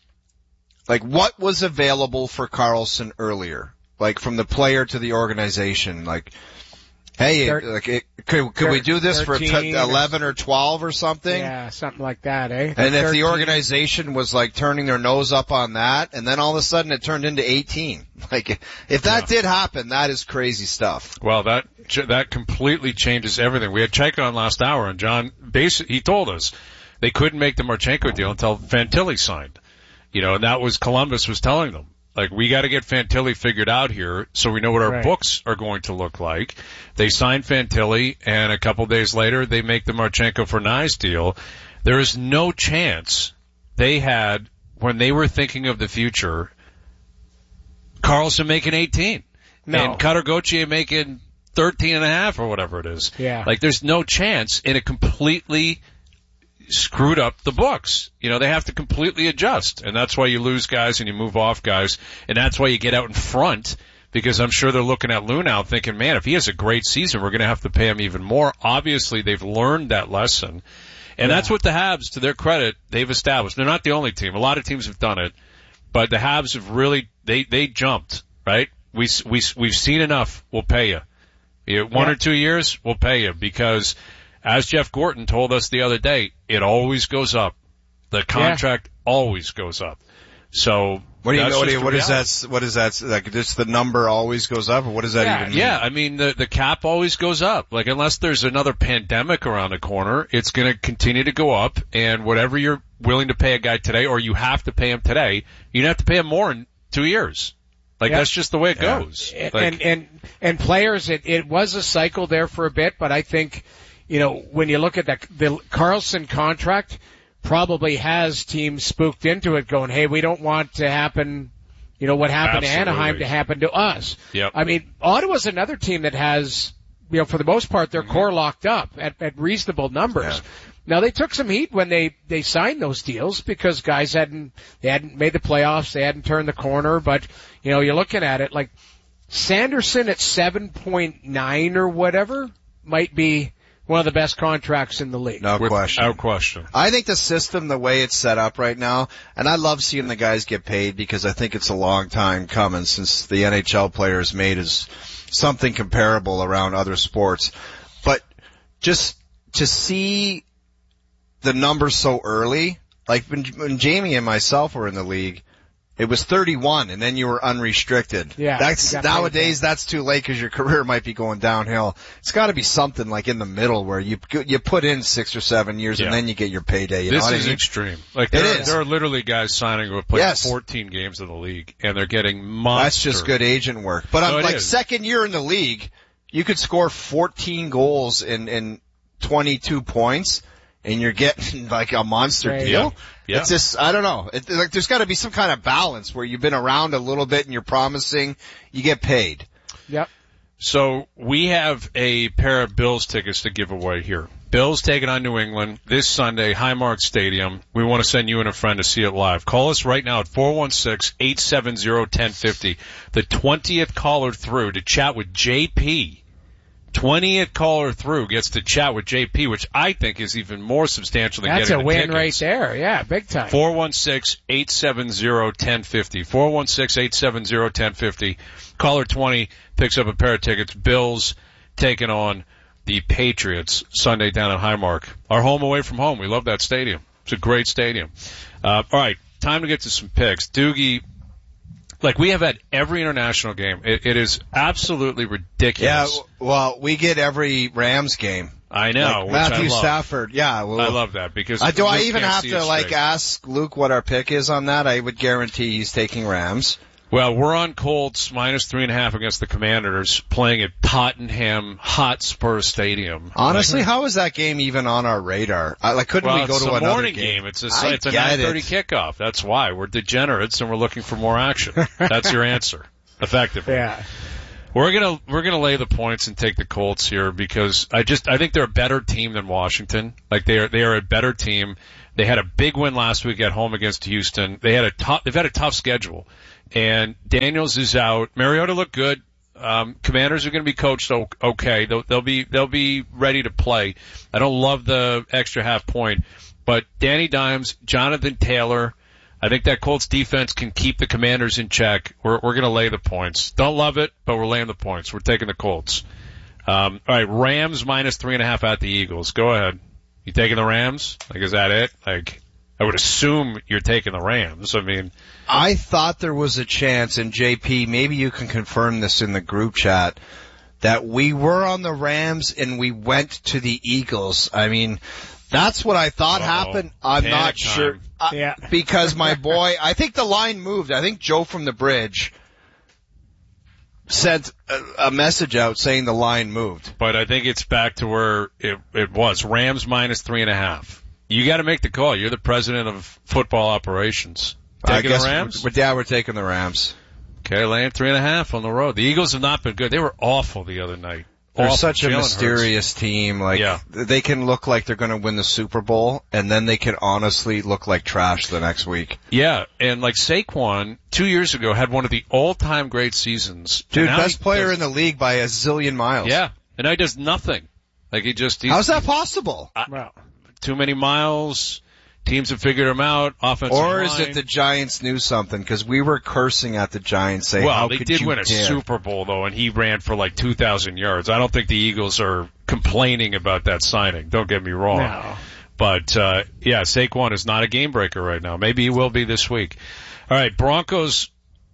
[SPEAKER 4] like what was available for Karlsson earlier. Like from the player to the organization, like, hey, Thir- like, it, could could we do this for t- eleven or twelve or something?
[SPEAKER 3] Yeah, something like that, eh?
[SPEAKER 4] And if
[SPEAKER 3] thirteen.
[SPEAKER 4] the organization was like turning their nose up on that, and then all of a sudden it turned into eighteen, like if that yeah. did happen, that is crazy stuff.
[SPEAKER 2] Well, that that completely changes everything. We had Chaika on last hour, and John basically he told us they couldn't make the Marchenko deal until Fantilli signed. You know, and that was Columbus was telling them. Like, we got to get Fantilli figured out here so we know what our
[SPEAKER 3] right.
[SPEAKER 2] books are going to look like. They signed Fantilli, and a couple days later, they make the Marchenko for Nyes deal. There is no chance they had, when they were thinking of the future, Karlsson making eighteen.
[SPEAKER 3] No.
[SPEAKER 2] And Cutter Gauthier making thirteen and a half or whatever it is.
[SPEAKER 3] Yeah.
[SPEAKER 2] Like, there's no chance, and it completely screwed up the books. You know, they have to completely adjust, and that's why you lose guys and you move off guys, and that's why you get out in front, because I'm sure they're looking at Lunow thinking, man, if he has a great season, we're going to have to pay him even more. Obviously, they've learned that lesson, and yeah. that's what the Habs, to their credit, they've established. They're not the only team. A lot of teams have done it, but the Habs have really, they, they jumped, right? We, we, we've seen enough. We'll pay you. you one yeah. or two years, we'll pay you, because as Jeff Gorton told us the other day, it always goes up. The contract yeah. always goes up. So
[SPEAKER 4] what do you know? What, what is that? What is that? Like, just the number always goes up, or what does that
[SPEAKER 2] yeah,
[SPEAKER 4] even mean?
[SPEAKER 2] Yeah, I mean the the cap always goes up. Like, unless there's another pandemic around the corner, it's going to continue to go up. And whatever you're willing to pay a guy today, or you have to pay him today, you have to pay him more in two years. Like, yeah. that's just the way it yeah. goes.
[SPEAKER 3] And,
[SPEAKER 2] like,
[SPEAKER 3] and and and players, it it was a cycle there for a bit, but I think, you know, when you look at the, the Karlsson contract, probably has teams spooked into it going, hey, we don't want to happen, you know, what happened
[SPEAKER 2] Absolutely.
[SPEAKER 3] to Anaheim to happen to us.
[SPEAKER 2] Yep.
[SPEAKER 3] I mean, Ottawa's another team that has, you know, for the most part, their mm-hmm. core locked up at, at reasonable numbers.
[SPEAKER 4] Yeah.
[SPEAKER 3] Now, they took some heat when they, they signed those deals because guys hadn't, they hadn't made the playoffs, they hadn't turned the corner, but, you know, you're looking at it like Sanderson at seven point nine or whatever might be one of the best contracts in the league.
[SPEAKER 4] No question.
[SPEAKER 2] Without question.
[SPEAKER 4] I think the system, the way it's set up right now, and I love seeing the guys get paid because I think it's a long time coming since the N H L players made is something comparable around other sports. But just to see the numbers so early, like when, when Jamie and myself were in the league, it was thirty-one, and then you were unrestricted.
[SPEAKER 3] Yeah.
[SPEAKER 4] That's, nowadays, that's too late because your career might be going downhill. It's got to be something like in the middle where you you put in six or seven years, yeah. and then you get your payday. You
[SPEAKER 2] this
[SPEAKER 4] know
[SPEAKER 2] is
[SPEAKER 4] I mean?
[SPEAKER 2] extreme. Like there,
[SPEAKER 4] it
[SPEAKER 2] are,
[SPEAKER 4] is.
[SPEAKER 2] there are literally guys signing who have played
[SPEAKER 4] yes.
[SPEAKER 2] fourteen games in the league, and they're getting monster.
[SPEAKER 4] That's just good agent work. But
[SPEAKER 2] no,
[SPEAKER 4] I'm like
[SPEAKER 2] is.
[SPEAKER 4] second year in the league, you could score fourteen goals in in twenty-two points. And you're getting like a monster
[SPEAKER 3] right.
[SPEAKER 4] deal.
[SPEAKER 2] Yeah.
[SPEAKER 4] It's just, I don't know. It, like, there's got to be some kind of balance where you've been around a little bit and you're promising, you get paid.
[SPEAKER 3] Yep.
[SPEAKER 2] So we have a pair of Bills tickets to give away here. Bills taking on New England this Sunday, Highmark Stadium. We want to send you and a friend to see it live. Call us right now at four one six, eight seven zero, one zero five zero. The twentieth caller through to chat with J P. twentieth caller through gets to chat with J P, which I think is even more substantial than
[SPEAKER 3] That's
[SPEAKER 2] getting
[SPEAKER 3] a win
[SPEAKER 2] tickets.
[SPEAKER 3] right there. Yeah, big time.
[SPEAKER 2] four one six, eight seven zero, one zero five zero. four one six, eight seven zero, one zero five zero. Caller twenty picks up a pair of tickets. Bills taking on the Patriots Sunday down at Highmark. Our home away from home. We love that stadium. It's a great stadium. Uh, all right, time to get to some picks. Doogie, like we have had every international game. It, it is absolutely ridiculous.
[SPEAKER 4] Yeah, well, we get every Rams game.
[SPEAKER 2] I know.
[SPEAKER 4] Like
[SPEAKER 2] which
[SPEAKER 4] Matthew
[SPEAKER 2] I love.
[SPEAKER 4] Stafford. Yeah. Well,
[SPEAKER 2] I love that because
[SPEAKER 4] uh, do
[SPEAKER 2] Luke
[SPEAKER 4] I even
[SPEAKER 2] can't
[SPEAKER 4] have
[SPEAKER 2] see
[SPEAKER 4] to
[SPEAKER 2] it
[SPEAKER 4] like
[SPEAKER 2] straight.
[SPEAKER 4] ask Luke what our pick is on that? I would guarantee he's taking Rams.
[SPEAKER 2] Well, we're on Colts minus three and a half against the Commanders, playing at Tottenham Hotspur Stadium.
[SPEAKER 4] Honestly,
[SPEAKER 2] like,
[SPEAKER 4] how is that game even on our radar? I, like, couldn't
[SPEAKER 2] well,
[SPEAKER 4] we go
[SPEAKER 2] it's
[SPEAKER 4] to
[SPEAKER 2] a
[SPEAKER 4] another
[SPEAKER 2] morning
[SPEAKER 4] game?
[SPEAKER 2] game. It's a
[SPEAKER 4] I
[SPEAKER 2] it's a
[SPEAKER 4] get
[SPEAKER 2] nine thirty
[SPEAKER 4] it.
[SPEAKER 2] kickoff. That's why we're degenerates and we're looking for more action. That's your answer, effectively.
[SPEAKER 3] Yeah.
[SPEAKER 2] We're gonna we're gonna lay the points and take the Colts here because I just I think they're a better team than Washington. Like they are they are a better team. They had a big win last week at home against Houston. They had a tough they've had a tough schedule, and Daniels is out. Mariota looked good. Um, Commanders are going to be coached okay. They'll, they'll be they'll be ready to play. I don't love the extra half point, but Danny Dimes, Jonathan Taylor. I think that Colts defense can keep the Commanders in check. We're, we're going to lay the points. Don't love it, but we're laying the points. We're taking the Colts. Um, all right, Rams minus three and a half at the Eagles. Go ahead. You taking the Rams? Like, is that it? Like, I would assume you're taking the Rams. I mean,
[SPEAKER 4] I thought there was a chance, and J P, maybe you can confirm this in the group chat, that we were on the Rams and we went to the Eagles. I mean, that's what I thought
[SPEAKER 2] Uh-oh.
[SPEAKER 4] happened. I'm
[SPEAKER 2] Panic
[SPEAKER 4] not sure.
[SPEAKER 2] time.
[SPEAKER 4] Uh,
[SPEAKER 3] Yeah.
[SPEAKER 4] Because my boy, I think the line moved. I think Joe from the bridge sent a, a message out saying the line moved.
[SPEAKER 2] but I think it's back to where it, it was. Rams minus three and a half. You got to make the call. You're the president of football operations.
[SPEAKER 4] I
[SPEAKER 2] Taking
[SPEAKER 4] guess
[SPEAKER 2] the Rams?
[SPEAKER 4] We're, yeah, we're taking the Rams.
[SPEAKER 2] Okay, laying three and a half on the road. The Eagles have not been good. They were awful the other night.
[SPEAKER 4] They're
[SPEAKER 2] Awful.
[SPEAKER 4] such a
[SPEAKER 2] Jalen
[SPEAKER 4] mysterious team. Like,
[SPEAKER 2] Yeah.
[SPEAKER 4] they can look like they're going to win the Super Bowl, and then they can honestly look like trash the next week.
[SPEAKER 2] Yeah, and like Saquon, two years ago, had one of the all-time great seasons.
[SPEAKER 4] Dude,
[SPEAKER 2] And now
[SPEAKER 4] best
[SPEAKER 2] he
[SPEAKER 4] player
[SPEAKER 2] does-
[SPEAKER 4] in the league by a zillion miles.
[SPEAKER 2] Yeah, and now he does nothing. Like he just, he's,
[SPEAKER 4] How's that possible?
[SPEAKER 3] Well,
[SPEAKER 2] too many miles. Teams have figured him out. Offensive
[SPEAKER 4] Or is
[SPEAKER 2] line.
[SPEAKER 4] it the Giants knew something? Because we were cursing at the Giants saying,
[SPEAKER 2] Well,
[SPEAKER 4] how
[SPEAKER 2] they
[SPEAKER 4] could
[SPEAKER 2] did
[SPEAKER 4] you
[SPEAKER 2] win a
[SPEAKER 4] dare?
[SPEAKER 2] Super Bowl though, and he ran for like two thousand yards. I don't think the Eagles are complaining about that signing. Don't get me wrong.
[SPEAKER 3] no.
[SPEAKER 2] But, uh, yeah, Saquon is not a game breaker right now. Maybe he will be this week. All right, Broncos,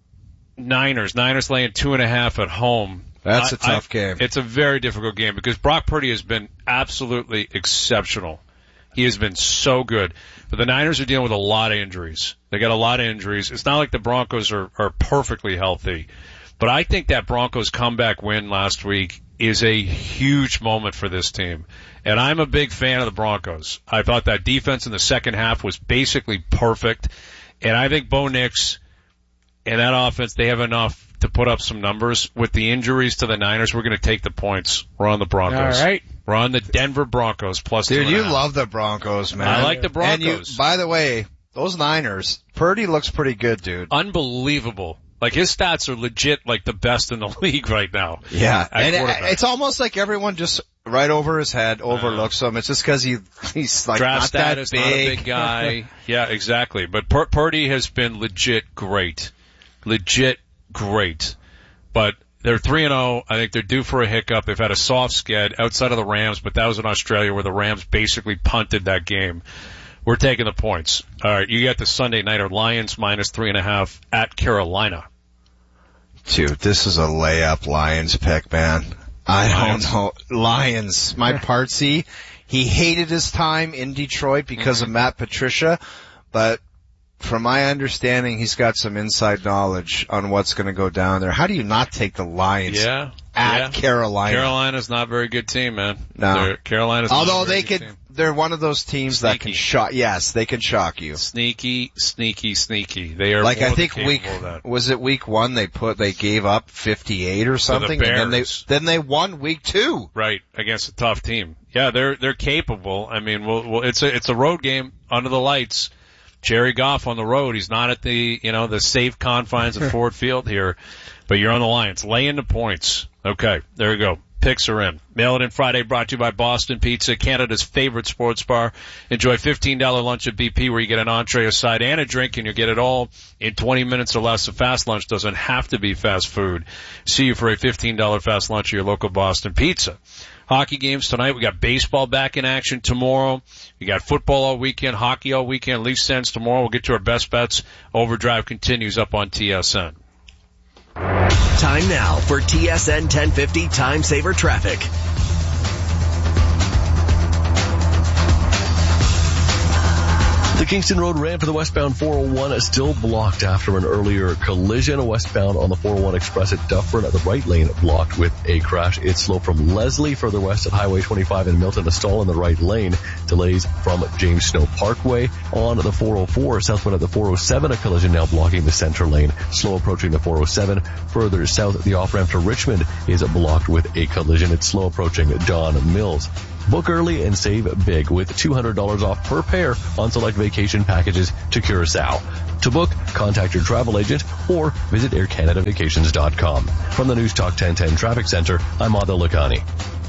[SPEAKER 2] Niners. Niners laying two and a half at home.
[SPEAKER 4] That's
[SPEAKER 2] a
[SPEAKER 4] a tough game.
[SPEAKER 2] It's a very difficult game because Brock Purdy has been absolutely exceptional. He has been so good. But the Niners are dealing with a lot of injuries. They got a lot of injuries. It's not like the Broncos are, are perfectly healthy. But I think that Broncos comeback win last week is a huge moment for this team. And I'm a big fan of the Broncos. I thought that defense in the second half was basically perfect. And I think Bo Nix and that offense, they have enough to put up some numbers. With the injuries to the Niners, we're going to take the points. We're on the Broncos.
[SPEAKER 3] All right.
[SPEAKER 2] We're on the Denver Broncos plus
[SPEAKER 4] Dude,
[SPEAKER 2] two and a
[SPEAKER 4] you
[SPEAKER 2] half.
[SPEAKER 4] love the Broncos, man.
[SPEAKER 2] I like the
[SPEAKER 4] And you,
[SPEAKER 2] Broncos.
[SPEAKER 4] by the way, those Niners, Purdy looks pretty good, dude.
[SPEAKER 2] Unbelievable. Like his stats are legit like the best in the league right now.
[SPEAKER 4] Yeah.
[SPEAKER 2] At
[SPEAKER 4] And it,
[SPEAKER 2] quarterback.
[SPEAKER 4] it's almost like everyone just right over his head overlooks him. It's just because he, he's like
[SPEAKER 2] Draft
[SPEAKER 4] not
[SPEAKER 2] status,
[SPEAKER 4] that big.
[SPEAKER 2] not a big guy. Yeah, exactly. But Pur- Purdy has been legit great. Legit great. But they're three and oh. I think they're due for a hiccup. They've had a soft sked outside of the Rams, but that was in Australia where the Rams basically punted that game. We're taking the points. All right, you got the Sunday nighter Lions minus three and a half at Carolina.
[SPEAKER 4] Dude, this is a layup Lions pick, man. I
[SPEAKER 2] Lions.
[SPEAKER 4] don't know. Lions. My Partsy, he hated his time in Detroit because
[SPEAKER 2] Mm-hmm.
[SPEAKER 4] of Matt Patricia, but from my understanding, he's got some inside knowledge on what's going to go down there. How do you not take the Lions
[SPEAKER 2] Yeah.
[SPEAKER 4] at
[SPEAKER 2] yeah.
[SPEAKER 4] Carolina?
[SPEAKER 2] Carolina's not a very good team, man.
[SPEAKER 4] No.
[SPEAKER 2] They're, Carolina's not
[SPEAKER 4] Although
[SPEAKER 2] a very
[SPEAKER 4] they
[SPEAKER 2] good
[SPEAKER 4] could,
[SPEAKER 2] team.
[SPEAKER 4] they're one of those teams that can
[SPEAKER 2] Sneaky.
[SPEAKER 4] shock. Yes, they can shock you.
[SPEAKER 2] Sneaky, sneaky, sneaky. They are
[SPEAKER 4] Like
[SPEAKER 2] more
[SPEAKER 4] I
[SPEAKER 2] than
[SPEAKER 4] think
[SPEAKER 2] capable
[SPEAKER 4] week
[SPEAKER 2] of that.
[SPEAKER 4] was it week one they put they gave up fifty-eight or something, and then they
[SPEAKER 2] Bears.
[SPEAKER 4] then they won week two.
[SPEAKER 2] Right, against a tough team. Yeah, they're they're capable. I mean, we'll, we'll, it's a it's a road game under the lights. Jerry Goff on the road. He's not at the you know the safe confines of Ford Field here, but you're on the Lions. Lay in the points. Okay, there we go. Picks are in. Mail It In Friday brought to you by Boston Pizza, Canada's favorite sports bar. Enjoy fifteen dollars lunch at B P where you get an entree, a side, and a drink, and you get it all in twenty minutes or less. A fast lunch doesn't have to be fast food. See you for a fifteen dollars fast lunch at your local Boston Pizza. Hockey games tonight. We got baseball back in action tomorrow. We got football all weekend, hockey all weekend, Leaf Sens tomorrow. We'll get to our best bets. Overdrive continues up on T S N.
[SPEAKER 5] Time now for T S N ten fifty Time Saver Traffic.
[SPEAKER 6] The Kingston Road ramp for the westbound four oh one is still blocked after an earlier collision. Westbound on the four oh one Express at Dufferin at the right lane blocked with a crash. It's slow from Leslie further west at Highway twenty-five in Milton. A stall in the right lane. Delays from James Snow Parkway. On the four oh four southbound at the four oh seven, a collision now blocking the center lane. Slow approaching the four oh seven. Further south, the off-ramp to Richmond is blocked with a collision. It's slow approaching Don Mills. Book early and save big with two hundred dollars off per pair on select vacation packages to Curacao. To book, contact your travel agent or visit air canada vacations dot com. From the News Talk ten ten Traffic Center, I'm Adil Lakhani.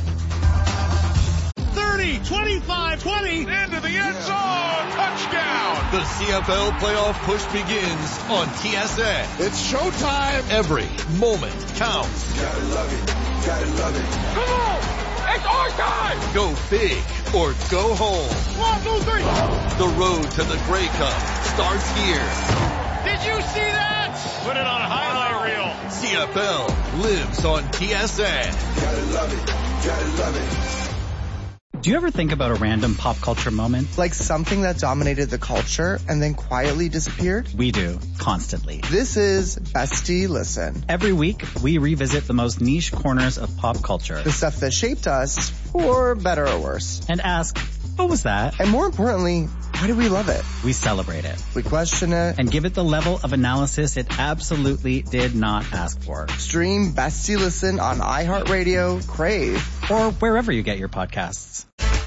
[SPEAKER 18] thirty, twenty-five, twenty, into the end zone, touchdown! The C F L playoff push begins on T S N. It's showtime. Every moment counts. Gotta love it, gotta love it. Come on! It's our time! Go big or go home. One, two, three. The road to the Grey Cup starts here. Did you see that? Put it on a highlight reel. C F L lives on T S N. Gotta love it. Gotta love it.
[SPEAKER 19] Do you ever think about a random pop culture moment?
[SPEAKER 20] Like something that dominated the culture and then quietly disappeared?
[SPEAKER 19] We do, constantly.
[SPEAKER 20] This is Bestie Listen.
[SPEAKER 19] Every week, we revisit the most niche corners of pop culture.
[SPEAKER 20] The stuff that shaped us, for better or worse.
[SPEAKER 19] And ask, what was that?
[SPEAKER 20] And more importantly, why do we love it?
[SPEAKER 19] We celebrate it.
[SPEAKER 20] We question it.
[SPEAKER 19] And give it the level of analysis it absolutely did not ask for.
[SPEAKER 20] Stream Bestie Listen on iHeartRadio, Crave,
[SPEAKER 19] or wherever you get your podcasts.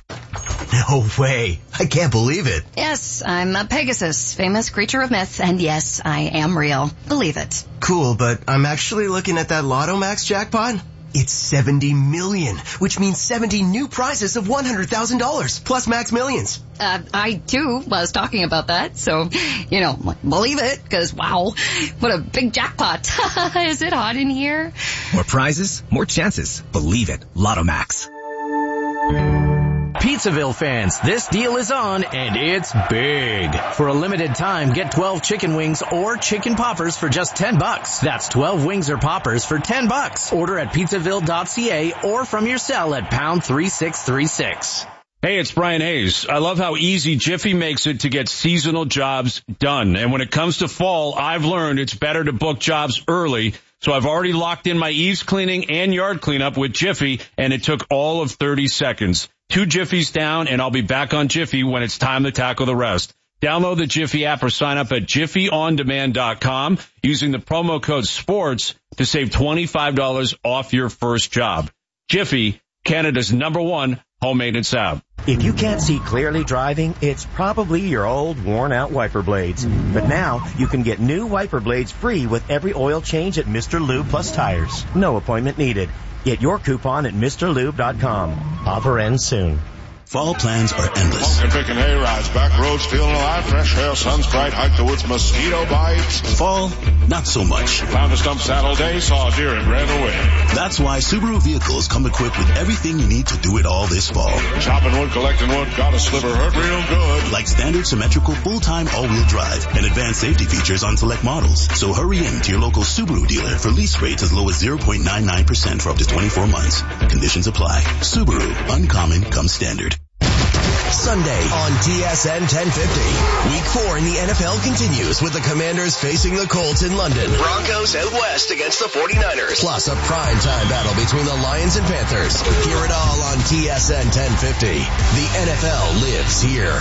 [SPEAKER 5] No way. I can't believe it.
[SPEAKER 21] Yes, I'm a Pegasus, famous creature of myth, and yes, I am real. Believe it.
[SPEAKER 5] Cool, but I'm actually looking at that Lotto Max jackpot. It's seventy million, which means seventy new prizes of one hundred thousand dollars, plus Max Millions.
[SPEAKER 21] Uh, I, too, was talking about that, so, you know, believe it, because, wow, what a big jackpot. Is it hot in here?
[SPEAKER 22] More prizes, more chances. Believe it. Lotto Max.
[SPEAKER 23] Pizzaville fans, this deal is on, and it's big. For a limited time, get twelve chicken wings or chicken poppers for just ten bucks. That's twelve wings or poppers for ten bucks. Order at pizzaville dot c a or from your cell at pound three six three six.
[SPEAKER 2] Hey, it's Brian Hayes. I love how easy Jiffy makes it to get seasonal jobs done. And when it comes to fall, I've learned it's better to book jobs early. So I've already locked in my eaves cleaning and yard cleanup with Jiffy, and it took all of thirty seconds. Two Jiffies down, and I'll be back on Jiffy when it's time to tackle the rest. Download the Jiffy app or sign up at jiffy on demand dot com using the promo code SPORTS to save twenty-five dollars off your first job. Jiffy, Canada's number one home maintenance app.
[SPEAKER 24] If you can't see clearly driving, it's probably your old worn-out wiper blades. But now, you can get new wiper blades free with every oil change at Mister Lube Plus Tires. No appointment needed. Get your coupon at Mister Lube dot com. Offer ends soon.
[SPEAKER 25] Fall plans are endless.
[SPEAKER 26] Pumpkin picking hay rides, back roads feeling alive, fresh hair, sun's bright, hike the woods, mosquito bites.
[SPEAKER 25] Fall, not so much.
[SPEAKER 26] Found a stump saddle day, saw a deer and ran away.
[SPEAKER 25] That's why Subaru vehicles come equipped with everything you need to do it all this fall.
[SPEAKER 26] Chopping wood, collecting wood, got a sliver, hurt real good.
[SPEAKER 25] Like standard symmetrical full-time all-wheel drive and advanced safety features on select models. So hurry in to your local Subaru dealer for lease rates as low as zero point nine nine percent for up to twenty-four months. Conditions apply. Subaru, uncommon comes standard.
[SPEAKER 5] Sunday on T S N ten fifty. Week four in the N F L continues with the Commanders facing the Colts in London. Broncos out west against the forty-niners. Plus a primetime battle between the Lions and Panthers. Hear it all on T S N ten fifty. The N F L lives here.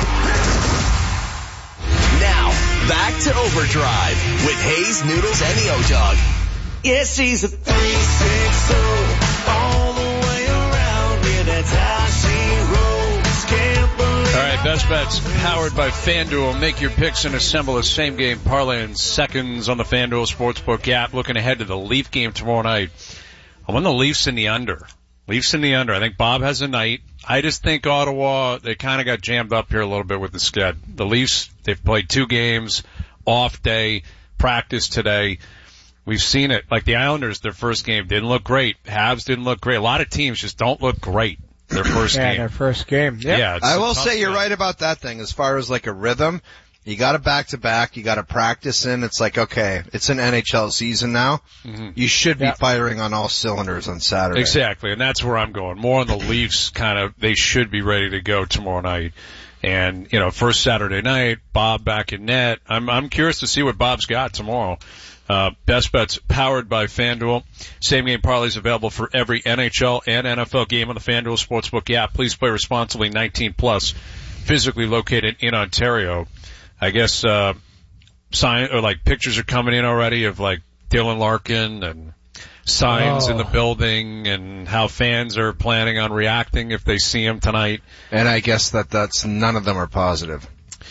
[SPEAKER 5] Now, back to Overdrive with Hayes, Noodles, and the O-Dog.
[SPEAKER 14] Yes, she's a three six oh all the way around. Yeah, that's how she rolls.
[SPEAKER 2] All right, Best Bets powered by FanDuel. Make your picks and assemble a same-game parlay in seconds on the FanDuel Sportsbook app. Looking ahead to the Leaf game tomorrow night. I'm on the Leafs in the under. Leafs in the under. I think Bob has a night. I just think Ottawa, they kind of got jammed up here a little bit with the sched. The Leafs, they've played two games, off day, practice today. We've seen it. Like the Islanders, their first game didn't look great. Habs didn't look great. A lot of teams just don't look great. Their first
[SPEAKER 3] yeah,
[SPEAKER 2] game.
[SPEAKER 3] their first game. Yep.
[SPEAKER 2] Yeah.
[SPEAKER 4] I will say you're right about that thing. As far as like a rhythm, you got to back to back. You got to practice in. It's like, okay, it's an N H L season now. Mm-hmm. You should be yep. firing on all cylinders on Saturday.
[SPEAKER 2] Exactly. And that's where I'm going. More on the Leafs kind of, they should be ready to go tomorrow night. And, you know, first Saturday night, Bob back in net. I'm, I'm curious to see what Bob's got tomorrow. Uh, Best Bets powered by FanDuel. Same game parlays available for every N H L and N F L game on the FanDuel Sportsbook app. Please play responsibly, nineteen plus, physically located in Ontario. I guess, uh, sign, or like pictures are coming in already of like Dylan Larkin and signs oh. in the building and how fans are planning on reacting if they see him tonight.
[SPEAKER 4] And I guess that that's, none of them are positive.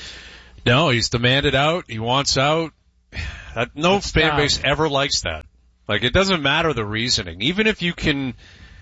[SPEAKER 2] No, he's demanded out. He wants out. That, no it's fan base ever likes that. Like, it doesn't matter the reasoning. Even if you can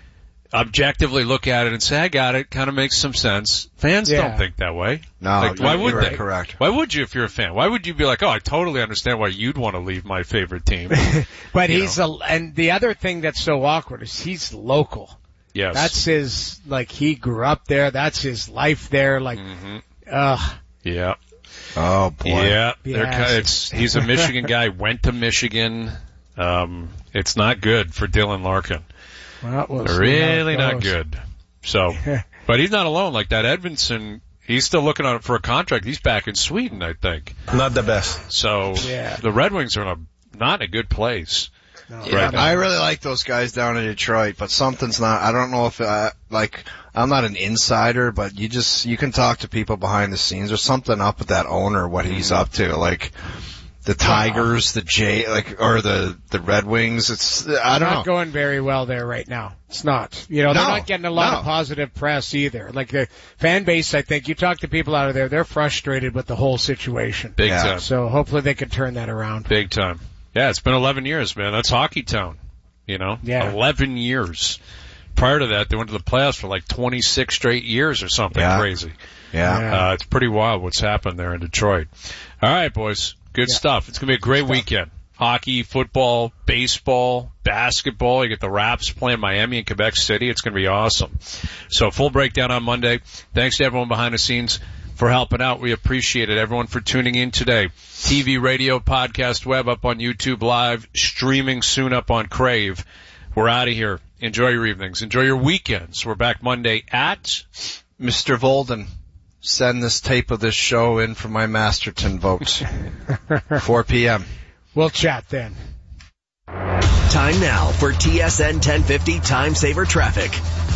[SPEAKER 2] objectively look at it and say, I got it, kind of makes some sense. Fans yeah. don't think that way.
[SPEAKER 4] No,
[SPEAKER 2] like, why would
[SPEAKER 4] right,
[SPEAKER 2] they?
[SPEAKER 4] Correct.
[SPEAKER 2] Why would you if you're a fan? Why would you be like, oh, I totally understand why you'd want to leave my favorite team.
[SPEAKER 3] But
[SPEAKER 2] you
[SPEAKER 3] he's
[SPEAKER 2] know.
[SPEAKER 3] a, and the other thing that's so awkward is he's local.
[SPEAKER 2] Yes.
[SPEAKER 3] That's his, like, he grew up there. That's his life there. Like,
[SPEAKER 2] mm-hmm.
[SPEAKER 3] ugh.
[SPEAKER 2] Yeah.
[SPEAKER 4] Oh boy.
[SPEAKER 2] Yeah.
[SPEAKER 3] Yes.
[SPEAKER 2] They're kind of, it's, he's a Michigan guy, went to Michigan. Um, it's not good for Dylan Larkin.
[SPEAKER 3] Well, we'll
[SPEAKER 2] really not good. So, but he's not alone. Like that Edmondson, he's still looking on it for a contract. He's back in Sweden, I think.
[SPEAKER 1] Not the best.
[SPEAKER 2] So
[SPEAKER 3] yeah.
[SPEAKER 2] the Red Wings are in a, not in a good place.
[SPEAKER 4] No, yeah, right I really like those guys down in Detroit, but something's not, I don't know if, uh, like, I'm not an insider, but you just, you can talk to people behind the scenes. There's something up with that owner, what he's up to. Like, the Tigers, the J, like, or the, the Red Wings, it's, I don't
[SPEAKER 3] not
[SPEAKER 4] know.
[SPEAKER 3] Not going very well there right now. It's not. You know, they're
[SPEAKER 4] no,
[SPEAKER 3] not getting a lot
[SPEAKER 4] no.
[SPEAKER 3] of positive press either. Like the fan base, I think, you talk to people out of there, they're frustrated with the whole situation.
[SPEAKER 2] Big yeah. time.
[SPEAKER 3] So hopefully they can turn that around.
[SPEAKER 2] Big time. Yeah, it's been eleven years, man. That's Hockey Town. You know?
[SPEAKER 3] Yeah.
[SPEAKER 2] eleven years. Prior to that, they went to the playoffs for like twenty-six straight years or something
[SPEAKER 4] yeah.
[SPEAKER 2] crazy.
[SPEAKER 4] Yeah.
[SPEAKER 2] yeah. Uh, it's pretty wild what's happened there in Detroit. All right, boys. Good yeah. stuff. It's going to be a great weekend. Hockey, football, baseball, basketball. You get the Raps playing Miami and Quebec City. It's going to be awesome. So full breakdown on Monday. Thanks to everyone behind the scenes for helping out. We appreciate it. Everyone for tuning in today. T V, radio, podcast, web, up on YouTube Live, streaming soon up on Crave. We're out of here. Enjoy your evenings. Enjoy your weekends. We're back Monday at
[SPEAKER 4] Mister Volden. Send this tape of this show in for my Masterton votes. four p.m.
[SPEAKER 3] We'll chat then.
[SPEAKER 5] Time now for T S N ten fifty Time Saver Traffic.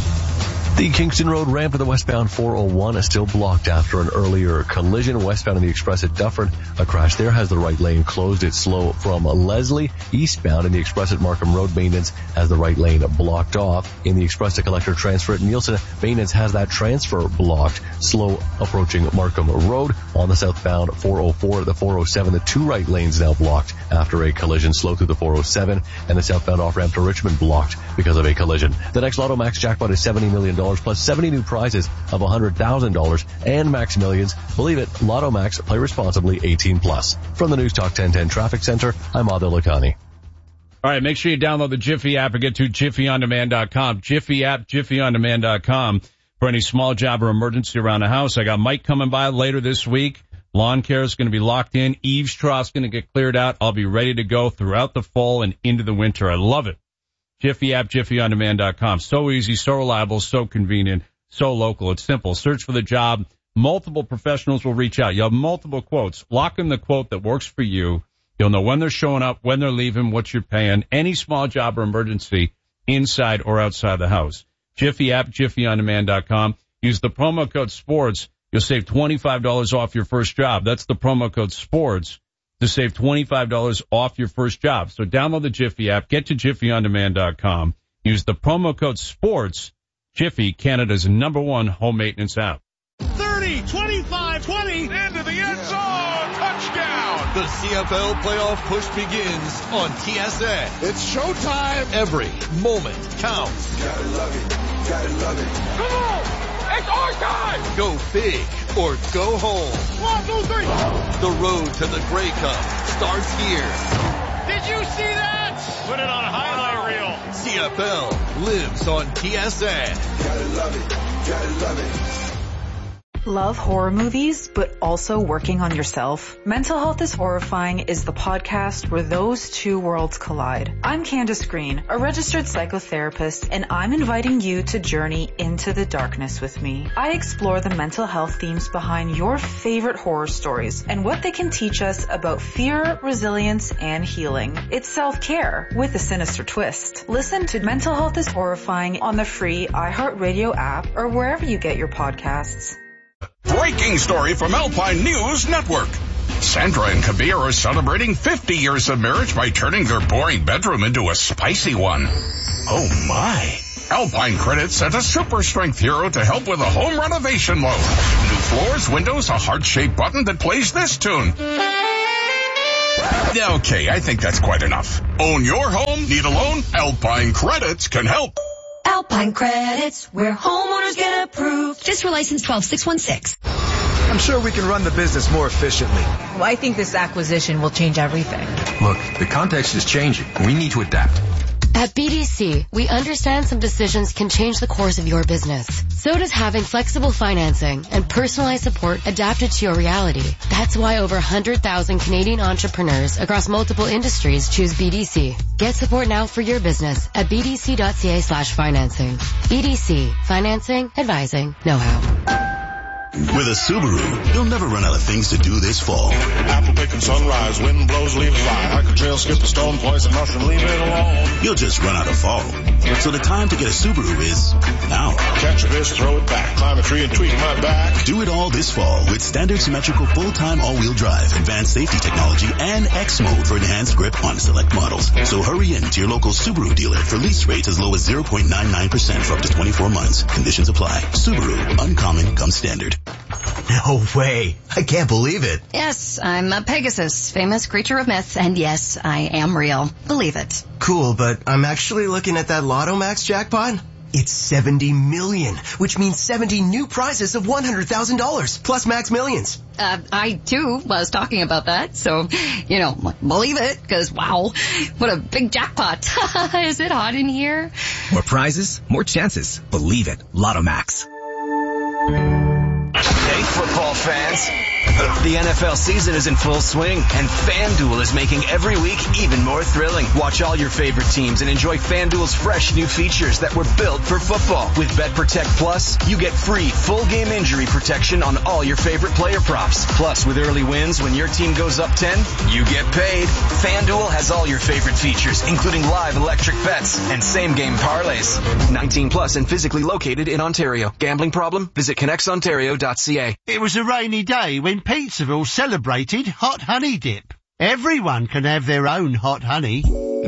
[SPEAKER 6] The Kingston Road ramp to the westbound four oh one is still blocked after an earlier collision. Westbound in the Express at Dufferin, a crash there has the right lane closed. It's slow from Leslie. Eastbound in the Express at Markham Road, maintenance has the right lane blocked off. In the Express to Collector transfer at Nielsen, maintenance has that transfer blocked. Slow approaching Markham Road. On the southbound four oh four, the four oh seven, the two right lanes now blocked after a collision. Slow through the four oh seven, and the southbound off-ramp to Richmond blocked because of a collision. The next Lotto Max jackpot is seventy million dollars. Plus seventy new prizes of one hundred thousand dollars and Max Millions. Believe it, Lotto Max, play responsibly, eighteen plus. From the News Talk ten ten Traffic Center, I'm Adil Lakhani.
[SPEAKER 7] All right, make sure you download the Jiffy app and get to jiffy on demand dot com. Jiffy app, jiffy on demand dot com for any small job or emergency around the house. I got Mike coming by later this week. Lawn care is going to be locked in. Eaves Trough's going to get cleared out. I'll be ready to go throughout the fall and into the winter. I love it. Jiffy app, jiffy on demand dot com. So easy, so reliable, so convenient, so local. It's simple. Search for the job. Multiple professionals will reach out. You have multiple quotes. Lock in the quote that works for you. You'll know when they're showing up, when they're leaving, what you're paying, any small job or emergency inside or outside the house. Jiffy app, jiffy on demand dot com. Use the promo code SPORTS. You'll save twenty-five dollars off your first job. That's the promo code SPORTS to save twenty-five dollars off your first job. So download the Jiffy app, get to jiffy on demand dot com, use the promo code SPORTS. Jiffy, Canada's number one home maintenance app.
[SPEAKER 18] thirty, twenty-five, twenty, into the end zone, touchdown! The C F L playoff push begins on T S N. It's showtime. Every moment counts. Gotta love it, gotta love it. Come on! It's our time! Go big or go home. One, two, three. The road to the Grey Cup starts here. Did you see that? Put it on a highlight reel. C F L lives on T S N. Gotta love it. Gotta love it.
[SPEAKER 1] Love horror movies, but also working on yourself? Mental Health is Horrifying is the podcast where those two worlds collide. I'm Candace Green, a registered psychotherapist, and I'm inviting you to journey into the darkness with me. I explore the mental health themes behind your favorite horror stories and what they can teach us about fear, resilience, and healing. It's self-care with a sinister twist. Listen to Mental Health is Horrifying on the free iHeartRadio app or wherever you get your podcasts.
[SPEAKER 11] Breaking story from Alpine News Network. Sandra and Kabir are celebrating fifty years of marriage by turning their boring bedroom into a spicy one. Oh my. Alpine Credit sent a super strength hero to help with a home renovation loan. New floors, windows, a heart-shaped button that plays this tune. Okay, I think that's quite enough. Own your home? Need a loan? Alpine Credits can help.
[SPEAKER 12] Alpine Credits, where homeowners get approved.
[SPEAKER 13] Fiscal license twelve six one six.
[SPEAKER 16] I'm sure we can run the business more efficiently.
[SPEAKER 17] Well, I think this acquisition will change everything.
[SPEAKER 27] Look, the context is changing. We need to adapt.
[SPEAKER 28] At B D C, we understand some decisions can change the course of your business. So does having flexible financing and personalized support adapted to your reality. That's why over one hundred thousand Canadian entrepreneurs across multiple industries choose B D C. Get support now for your business at bdc.ca slash financing. B D C. Financing, advising, know-how.
[SPEAKER 25] With a Subaru, you'll never run out of things to do this fall.
[SPEAKER 26] Apple picking sunrise, wind blows, leaves fly. Hike a trail, skip a stone, poison mushroom, leave it alone.
[SPEAKER 25] You'll just run out of fall. So the time to get a Subaru is now.
[SPEAKER 26] Catch a fish, throw it back, climb a tree and tweak my back.
[SPEAKER 25] Do it all this fall with standard symmetrical full-time all-wheel drive, advanced safety technology, and X mode for enhanced grip on select models. So hurry in to your local Subaru dealer for lease rates as low as zero point nine nine percent for up to twenty-four months. Conditions apply. Subaru, uncommon comes standard.
[SPEAKER 5] No way. I can't believe it.
[SPEAKER 21] Yes, I'm a Pegasus, famous creature of myth, and yes, I am real. Believe it.
[SPEAKER 5] Cool, but I'm actually looking at that Lotto Max jackpot. It's seventy million, which means seventy new prizes of one hundred thousand dollars, plus Max Millions.
[SPEAKER 21] Uh, I, too, was talking about that, so, you know, believe it, because, wow, what a big jackpot. Is it hot in here?
[SPEAKER 22] More prizes, more chances. Believe it. Lotto Max.
[SPEAKER 29] Hey, football fans. The N F L season is in full swing, and FanDuel is making every week even more thrilling. Watch all your favorite teams and enjoy FanDuel's fresh new features that were built for football. With BetProtect Plus, you get free full game injury protection on all your favorite player props. Plus, with early wins, when your team goes up ten, you get paid. FanDuel has all your favorite features, including live electric bets and same-game parlays. nineteen plus and physically located in Ontario. Gambling problem? Visit connects ontario dot c a.
[SPEAKER 30] It was a rainy day when Pizzaville celebrated Hot Honey Dip. Everyone can have their own hot honey.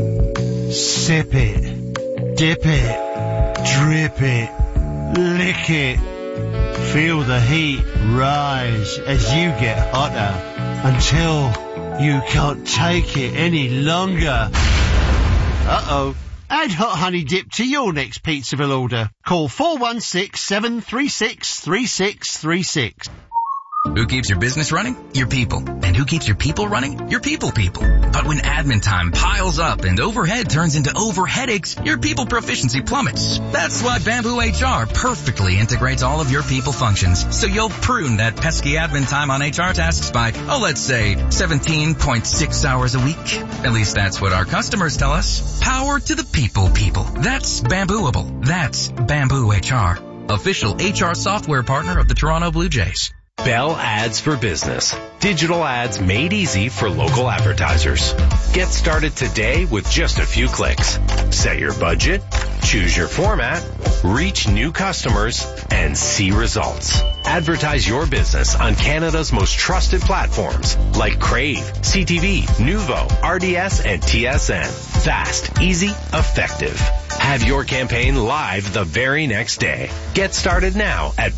[SPEAKER 30] Sip it, dip it, drip it, lick it. Feel the heat rise as you get hotter until you can't take it any longer. Uh-oh. Add Hot Honey Dip to your next Pizzaville order. Call four one six, seven three six, three six three six.
[SPEAKER 22] Who keeps your business running? Your people. And who keeps your people running? Your people people. But when admin time piles up and overhead turns into over headaches, your people proficiency plummets. That's why Bamboo H R perfectly integrates all of your people functions. So you'll prune that pesky admin time on H R tasks by, oh, let's say seventeen point six hours a week. At least that's what our customers tell us. Power to the people people. That's Bambooable. That's Bamboo H R. Official H R software partner of the Toronto Blue Jays.
[SPEAKER 31] Bell Ads for Business. Digital ads made easy for local advertisers. Get started today with just a few clicks. Set your budget, choose your format, reach new customers, and see results. Advertise your business on Canada's most trusted platforms like Crave, C T V, Nuvo, R D S, and T S N. Fast, easy, effective. Have your campaign live the very next day. Get started now at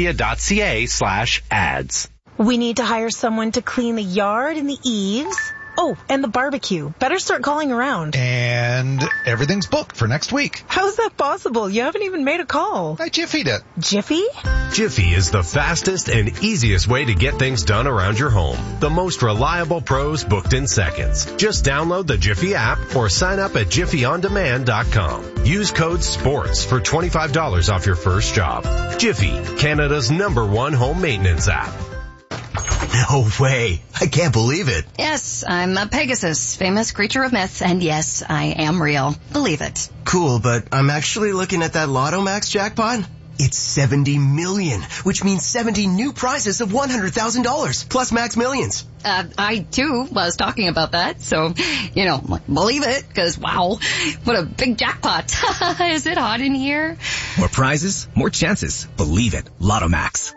[SPEAKER 31] bellmedia.ca slash ads.
[SPEAKER 32] We need to hire someone to clean the yard and the eaves.
[SPEAKER 2] Oh, and the barbecue. Better start calling around.
[SPEAKER 4] And everything's booked for next week.
[SPEAKER 2] How's that possible? You haven't even made a call.
[SPEAKER 4] I Jiffy'd it.
[SPEAKER 2] Jiffy?
[SPEAKER 31] Jiffy is the fastest and easiest way to get things done around your home. The most reliable pros booked in seconds. Just download the Jiffy app or sign up at jiffy on demand dot com. Use code SPORTS for twenty-five dollars off your first job. Jiffy, Canada's number one home maintenance app.
[SPEAKER 5] No way. I can't believe it.
[SPEAKER 21] Yes, I'm a Pegasus, famous creature of myth, and yes, I am real. Believe it.
[SPEAKER 5] Cool, but I'm actually looking at that Lotto Max jackpot. It's seventy million, which means seventy new prizes of one hundred thousand dollars, plus Max Millions.
[SPEAKER 21] Uh, I, too, was talking about that, so, you know, believe it, because, wow, what a big jackpot. Is it hot in here?
[SPEAKER 22] More prizes, more chances. Believe it. Lotto Max.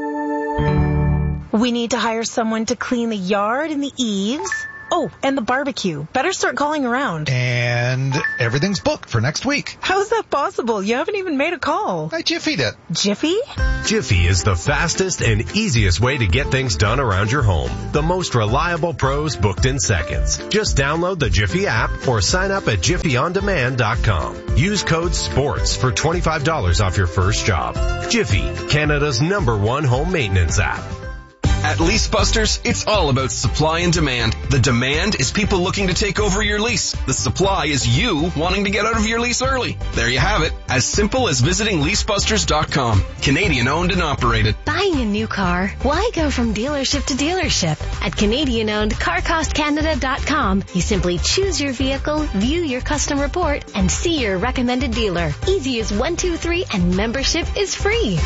[SPEAKER 2] We need to hire someone to clean the yard and the eaves. Oh, and the barbecue. Better start calling around.
[SPEAKER 4] And everything's booked for next week.
[SPEAKER 2] How's that possible? You haven't even made a call.
[SPEAKER 4] I Jiffy'd it.
[SPEAKER 2] Jiffy?
[SPEAKER 31] Jiffy is the fastest and easiest way to get things done around your home. The most reliable pros booked in seconds. Just download the Jiffy app or sign up at jiffy on demand dot com. Use code SPORTS for twenty-five dollars off your first job. Jiffy, Canada's number one home maintenance app.
[SPEAKER 22] At Lease Busters, it's all about supply and demand. The demand is people looking to take over your lease. The supply is you wanting to get out of your lease early. There you have it. As simple as visiting lease busters dot com. Canadian owned and operated.
[SPEAKER 8] Buying a new car? Why go from dealership to dealership? At Canadian owned car cost canada dot com, you simply choose your vehicle, view your custom report, and see your recommended dealer. Easy as one, two, three, and membership is free.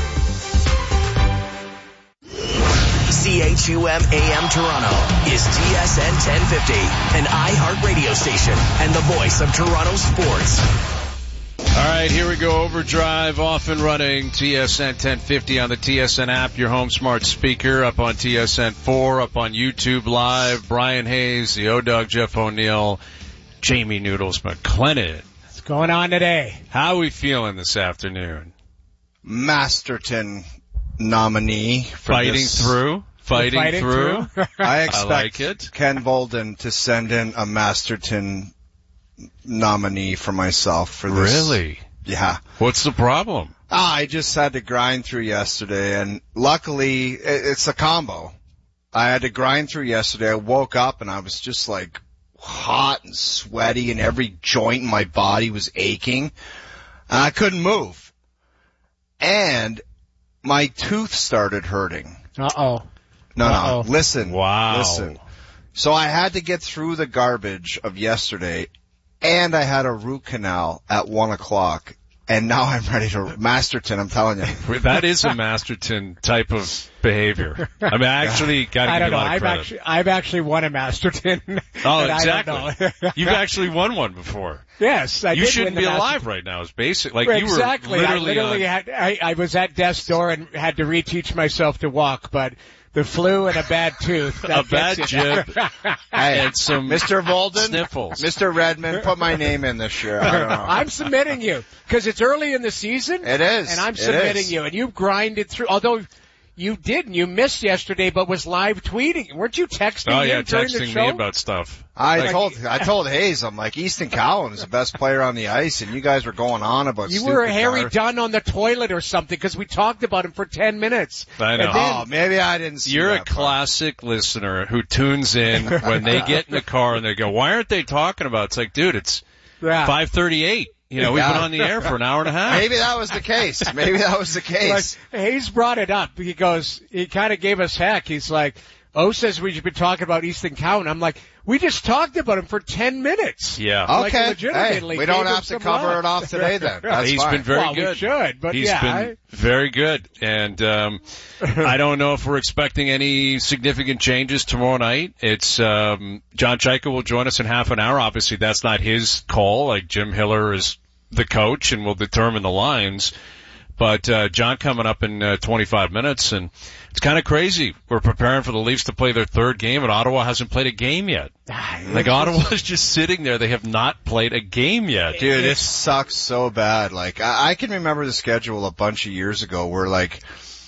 [SPEAKER 5] C H U M A M Toronto is T S N ten fifty, an iHeart radio station and the voice of Toronto sports.
[SPEAKER 7] All right, here we go. Overdrive off and running. T S N ten fifty on the T S N app, your home smart speaker, up on T S N four, up on YouTube Live. Brian Hayes, the O-Dog, Jeff O'Neill, Jamie Noodles McLennan.
[SPEAKER 3] What's going on today?
[SPEAKER 7] How are we feeling this afternoon?
[SPEAKER 9] Masterton nominee. For
[SPEAKER 7] Fighting
[SPEAKER 9] this.
[SPEAKER 7] through? Fighting,
[SPEAKER 3] fighting
[SPEAKER 7] through?
[SPEAKER 3] through?
[SPEAKER 9] I expect
[SPEAKER 7] I like it.
[SPEAKER 9] Ken Bolden to send in a Masterton nominee for myself for this.
[SPEAKER 7] Really?
[SPEAKER 9] Yeah.
[SPEAKER 7] What's the problem?
[SPEAKER 9] Ah, I just had to grind through yesterday, and luckily it's a combo. I had to grind through yesterday. I woke up and I was just like hot and sweaty, and every joint in my body was aching. And I couldn't move. And my tooth started hurting.
[SPEAKER 3] Uh-oh.
[SPEAKER 9] No,
[SPEAKER 3] Uh-oh.
[SPEAKER 9] no, listen.
[SPEAKER 7] Wow.
[SPEAKER 9] Listen. So I had to get through the garbage of yesterday, and I had a root canal at one o'clock, and now I'm ready to Masterton, I'm telling you.
[SPEAKER 7] That is a Masterton type of behavior. I mean, I actually got to
[SPEAKER 3] I
[SPEAKER 7] give
[SPEAKER 3] don't
[SPEAKER 7] you a
[SPEAKER 3] know.
[SPEAKER 7] lot of
[SPEAKER 3] I've
[SPEAKER 7] credit.
[SPEAKER 3] actually, I've actually won a Masterton.
[SPEAKER 7] Oh,
[SPEAKER 3] but
[SPEAKER 7] exactly.
[SPEAKER 3] I don't know.
[SPEAKER 7] You've actually won one before.
[SPEAKER 3] Yes, I
[SPEAKER 7] you
[SPEAKER 3] did
[SPEAKER 7] shouldn't
[SPEAKER 3] win the
[SPEAKER 7] be alive
[SPEAKER 3] Masterton.
[SPEAKER 7] right now. It's basic. Like
[SPEAKER 3] Right,
[SPEAKER 7] you were
[SPEAKER 3] exactly.
[SPEAKER 7] literally,
[SPEAKER 3] I literally
[SPEAKER 7] on,
[SPEAKER 3] had, I, I was at death's door and had to reteach myself to walk, but the flu and a bad tooth.
[SPEAKER 7] a
[SPEAKER 3] that
[SPEAKER 7] bad
[SPEAKER 3] gets you.
[SPEAKER 7] jib and some
[SPEAKER 9] Mister Bolden,
[SPEAKER 7] sniffles.
[SPEAKER 9] Mister Redmond, put my name in this year. I don't know.
[SPEAKER 3] I'm submitting you because it's early in the season.
[SPEAKER 9] It is.
[SPEAKER 3] And I'm
[SPEAKER 9] It
[SPEAKER 3] submitting
[SPEAKER 9] is.
[SPEAKER 3] you, and you grinded through. Although you didn't, you missed yesterday, but was live tweeting. Weren't you texting?
[SPEAKER 7] Oh
[SPEAKER 3] me
[SPEAKER 7] yeah,
[SPEAKER 3] during the
[SPEAKER 7] texting
[SPEAKER 3] show?
[SPEAKER 7] me about stuff.
[SPEAKER 9] I
[SPEAKER 3] Like-
[SPEAKER 9] told I told Hayes, I'm like, Easton Cowan is the best player on the ice, and you guys were going on about
[SPEAKER 3] You
[SPEAKER 9] stupid
[SPEAKER 3] were Harry
[SPEAKER 9] cars.
[SPEAKER 3] Dunn on the toilet or something because we talked about him for ten minutes.
[SPEAKER 7] I know.
[SPEAKER 3] And then-
[SPEAKER 9] Oh, maybe I didn't see
[SPEAKER 7] You're a
[SPEAKER 9] that part.
[SPEAKER 7] classic listener who tunes in when they get in the car and they go, "Why aren't they talking about?" It's like, dude, it's
[SPEAKER 3] Yeah.
[SPEAKER 7] five thirty-eight. You know, we've
[SPEAKER 9] Yeah.
[SPEAKER 7] been on the air for an hour and a half.
[SPEAKER 9] Maybe that was the case. Maybe that was the case.
[SPEAKER 3] Like, Hayes brought it up. He goes, he kind of gave us heck. He's like, O says we should be talking about Easton Cowan. I'm like, we just talked about him for ten minutes.
[SPEAKER 7] Yeah.
[SPEAKER 3] Like,
[SPEAKER 9] Okay.
[SPEAKER 3] legitimately
[SPEAKER 9] Hey, we don't
[SPEAKER 3] gave him
[SPEAKER 9] have to
[SPEAKER 3] some
[SPEAKER 9] cover
[SPEAKER 3] love.
[SPEAKER 9] it off today then. That's
[SPEAKER 7] He's
[SPEAKER 9] fine.
[SPEAKER 7] been very
[SPEAKER 3] well,
[SPEAKER 7] good.
[SPEAKER 3] we should, but
[SPEAKER 7] He's
[SPEAKER 3] yeah.
[SPEAKER 7] been
[SPEAKER 3] I-
[SPEAKER 7] very good, and um, I don't know if we're expecting any significant changes tomorrow night. It's um, John Chaika will join us in half an hour. Obviously, that's not his call. Like Jim Hiller is the coach and will determine the lines. But uh, John coming up in uh, twenty-five minutes, and it's kind of crazy. We're preparing for the Leafs to play their third game, and Ottawa hasn't played a game yet. Like Ottawa's just sitting there; they have not played a game yet.
[SPEAKER 9] Dude, it sucks so bad. Like, I, I can remember the schedule a bunch of years ago where, like,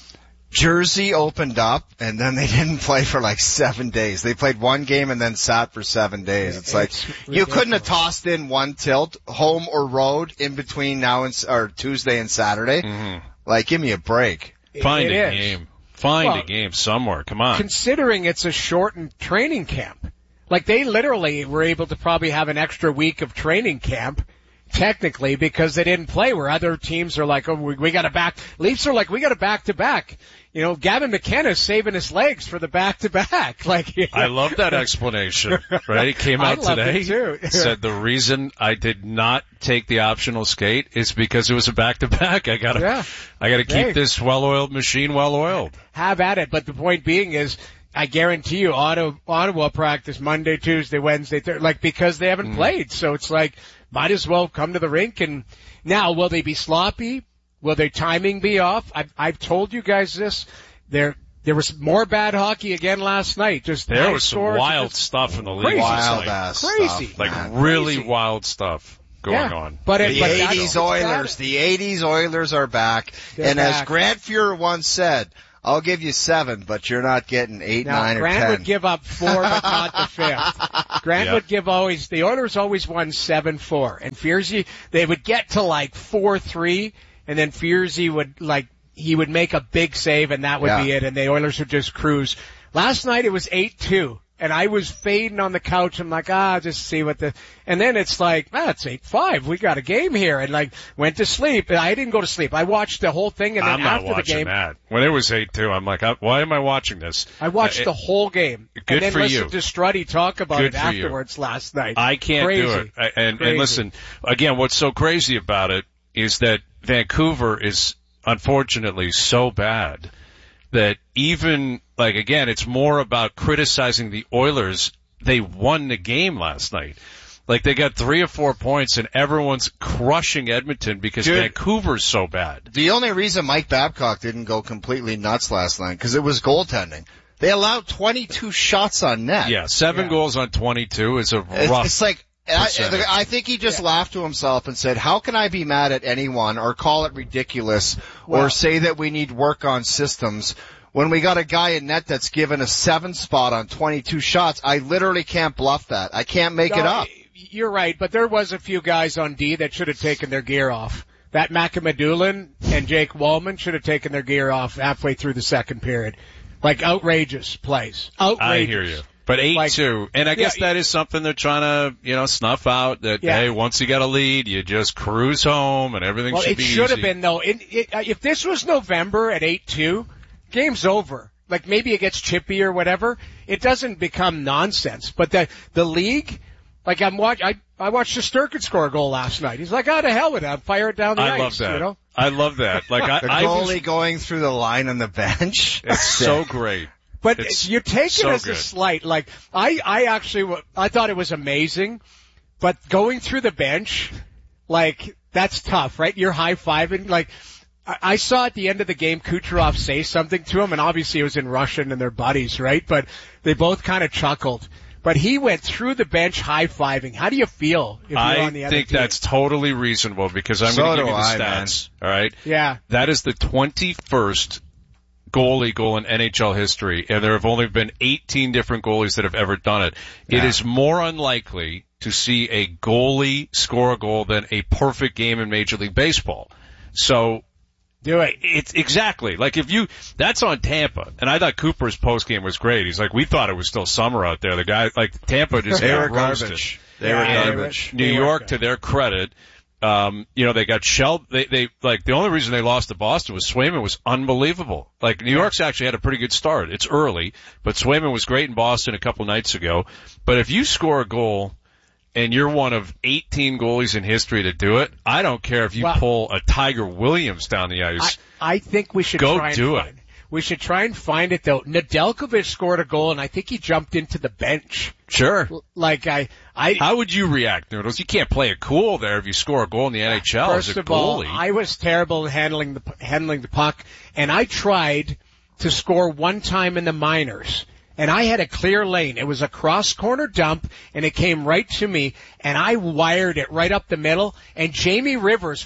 [SPEAKER 9] Jersey opened up, and then they didn't play for like seven days. They played one game and then sat for seven days. It's, it's like ridiculous. You couldn't have tossed in one tilt, home or road, in between now and or Tuesday and Saturday.
[SPEAKER 1] Mm-hmm.
[SPEAKER 9] Like, give me a break.
[SPEAKER 1] Find
[SPEAKER 3] it
[SPEAKER 1] a
[SPEAKER 3] is.
[SPEAKER 1] game. Find
[SPEAKER 3] well,
[SPEAKER 1] a game somewhere. Come on.
[SPEAKER 3] Considering it's a shortened training camp, like they literally were able to probably have an extra week of training camp. Technically, because they didn't play, where other teams are like, oh, we, we got to back. Leafs are like, we got to back to back. You know, Gavin McKenna's saving his legs for the back to back. Like, you know.
[SPEAKER 1] I love that explanation. Right, it came out
[SPEAKER 3] I
[SPEAKER 1] today.
[SPEAKER 3] It too.
[SPEAKER 1] Said the reason I did not take the optional skate is because it was a back to back. I gotta,
[SPEAKER 3] yeah.
[SPEAKER 1] I gotta keep
[SPEAKER 3] hey.
[SPEAKER 1] this well-oiled machine well-oiled.
[SPEAKER 3] Have at it. But the point being is, I guarantee you, Ottawa, Ottawa practice Monday, Tuesday, Wednesday, Thursday, like because they haven't mm. played. So it's like, might as well come to the rink. And now, will they be sloppy? Will their timing be off? I've, I've told you guys this. There, there was more bad hockey again last night. Just
[SPEAKER 1] there was some wild stuff in the league.
[SPEAKER 3] Crazy
[SPEAKER 9] wild
[SPEAKER 3] ass
[SPEAKER 9] crazy,
[SPEAKER 3] stuff,
[SPEAKER 1] like
[SPEAKER 9] man.
[SPEAKER 1] really
[SPEAKER 9] crazy.
[SPEAKER 1] wild stuff going
[SPEAKER 3] yeah.
[SPEAKER 1] on.
[SPEAKER 3] But it,
[SPEAKER 9] the
[SPEAKER 3] but
[SPEAKER 9] eighties Oilers, the eighties Oilers are back. They're and back. As Grant Fuhrer once said, I'll give you seven, but you're not getting eight,
[SPEAKER 3] now,
[SPEAKER 9] nine,
[SPEAKER 3] Grant
[SPEAKER 9] or ten.
[SPEAKER 3] Grant would give up four, but not the fifth. Grant yep. would give always, the Oilers always won seven four. And Fierzy, they would get to like four three, and then Fierzy would like, he would make a big save, and that would
[SPEAKER 9] yeah.
[SPEAKER 3] be it, and the Oilers would just cruise. Last night it was eight two. And I was fading on the couch. I'm like, ah, just see what the, and then it's like, ah, it's eight five. We got a game here. And like, went to sleep. And I didn't go to sleep. I watched the whole thing, and then
[SPEAKER 1] I'm not
[SPEAKER 3] after the game.
[SPEAKER 1] That. When it was eight two, I'm like, why am I watching this?
[SPEAKER 3] I watched uh, it, the whole game.
[SPEAKER 1] Good
[SPEAKER 3] and then
[SPEAKER 1] for
[SPEAKER 3] listened
[SPEAKER 1] you.
[SPEAKER 3] to Strutty talk about
[SPEAKER 1] good
[SPEAKER 3] it afterwards
[SPEAKER 1] you.
[SPEAKER 3] last night.
[SPEAKER 1] I can't
[SPEAKER 3] crazy.
[SPEAKER 1] do it. I, and,
[SPEAKER 3] crazy.
[SPEAKER 1] and listen, again, what's so crazy about it is that Vancouver is unfortunately so bad that even, like, again, it's more about criticizing the Oilers. They won the game last night. Like, they got three or four points, and everyone's crushing Edmonton because Dude, Vancouver's so bad.
[SPEAKER 9] The only reason Mike Babcock didn't go completely nuts last night, because it was goaltending. They allowed twenty-two shots on net.
[SPEAKER 1] Yeah, seven yeah. goals on twenty-two is a
[SPEAKER 9] it's,
[SPEAKER 1] rough
[SPEAKER 9] It's like, I, I think he just yeah. laughed to himself and said, how can I be mad at anyone or call it ridiculous well, or say that we need work on systems when we got a guy in net that's given a seven spot on twenty-two shots? I literally can't bluff that. I can't make
[SPEAKER 3] no,
[SPEAKER 9] it up.
[SPEAKER 3] You're right, but there was a few guys on D that should have taken their gear off. That Macamadulin and Jake Wallman should have taken their gear off halfway through the second period. Like, outrageous plays. Outrageous.
[SPEAKER 1] I hear you. But eight two, like, and I guess yeah, that is something they're trying to, you know, snuff out, that, yeah. hey, once you get a lead, you just cruise home and everything
[SPEAKER 3] well,
[SPEAKER 1] should be easy.
[SPEAKER 3] Well, it should have been, though. It, it, if this was November at eight two, game's over. Like, maybe it gets chippy or whatever. It doesn't become nonsense. But the the league, like, I'm watch, I I watched Shesterkin score a goal last night. He's like, oh, to hell with it. Fire it down the
[SPEAKER 1] I
[SPEAKER 3] ice.
[SPEAKER 1] love that.
[SPEAKER 3] You know?
[SPEAKER 1] I love that. Like, I,
[SPEAKER 9] the
[SPEAKER 1] I
[SPEAKER 9] goalie
[SPEAKER 1] was,
[SPEAKER 9] going through the line on the bench.
[SPEAKER 1] It's so great.
[SPEAKER 3] But
[SPEAKER 1] it's
[SPEAKER 3] you take it
[SPEAKER 1] so
[SPEAKER 3] as
[SPEAKER 1] good.
[SPEAKER 3] a slight. Like, I, I actually, I thought it was amazing, but going through the bench, like, that's tough, right? You're high-fiving. Like, I, I saw at the end of the game Kucherov say something to him, and obviously it was in Russian and they're buddies, right? But they both kind of chuckled. But he went through the bench high-fiving. How do you feel if you're
[SPEAKER 1] I
[SPEAKER 3] on the other
[SPEAKER 1] think
[SPEAKER 3] team?
[SPEAKER 1] that's totally reasonable because I'm
[SPEAKER 9] so
[SPEAKER 1] going to give you the
[SPEAKER 9] I,
[SPEAKER 1] stats,
[SPEAKER 9] man.
[SPEAKER 1] all right?
[SPEAKER 3] Yeah.
[SPEAKER 1] That is the twenty-first goalie goal in N H L history, and there have only been eighteen different goalies that have ever done it. Yeah. It is more unlikely to see a goalie score a goal than a perfect game in Major League Baseball. So,
[SPEAKER 3] do it.
[SPEAKER 1] It's exactly like if you, that's on Tampa. And I thought Cooper's post game was great. He's like, we thought it was still summer out there. The guy, like Tampa just
[SPEAKER 9] they
[SPEAKER 1] got
[SPEAKER 9] were
[SPEAKER 1] roasted.
[SPEAKER 9] garbage. They
[SPEAKER 1] yeah,
[SPEAKER 9] were garbage.
[SPEAKER 1] New York, to their credit, Um, you know, they got shelled. They, they, like, the only reason they lost to Boston was Swayman was unbelievable. Like, New York's actually had a pretty good start. It's early, but Swayman was great in Boston a couple nights ago. But if you score a goal and you're one of eighteen goalies in history to do it, I don't care if you well, pull a Tiger Williams down the ice.
[SPEAKER 3] I, I think we should
[SPEAKER 1] go
[SPEAKER 3] try and
[SPEAKER 1] do
[SPEAKER 3] find,
[SPEAKER 1] it.
[SPEAKER 3] We should try and find it, though. Nedeljkovic scored a goal, and I think he jumped into the bench.
[SPEAKER 1] Sure.
[SPEAKER 3] Like, I, I.
[SPEAKER 1] How would you react, Noodles? You can't play it cool there if you score a goal in the N H L
[SPEAKER 3] First
[SPEAKER 1] as a
[SPEAKER 3] of all,
[SPEAKER 1] goalie.
[SPEAKER 3] I was terrible at handling the, handling the puck, and I tried to score one time in the minors. And I had a clear lane. It was a cross-corner dump, and it came right to me, and I wired it right up the middle, and Jamie Rivers was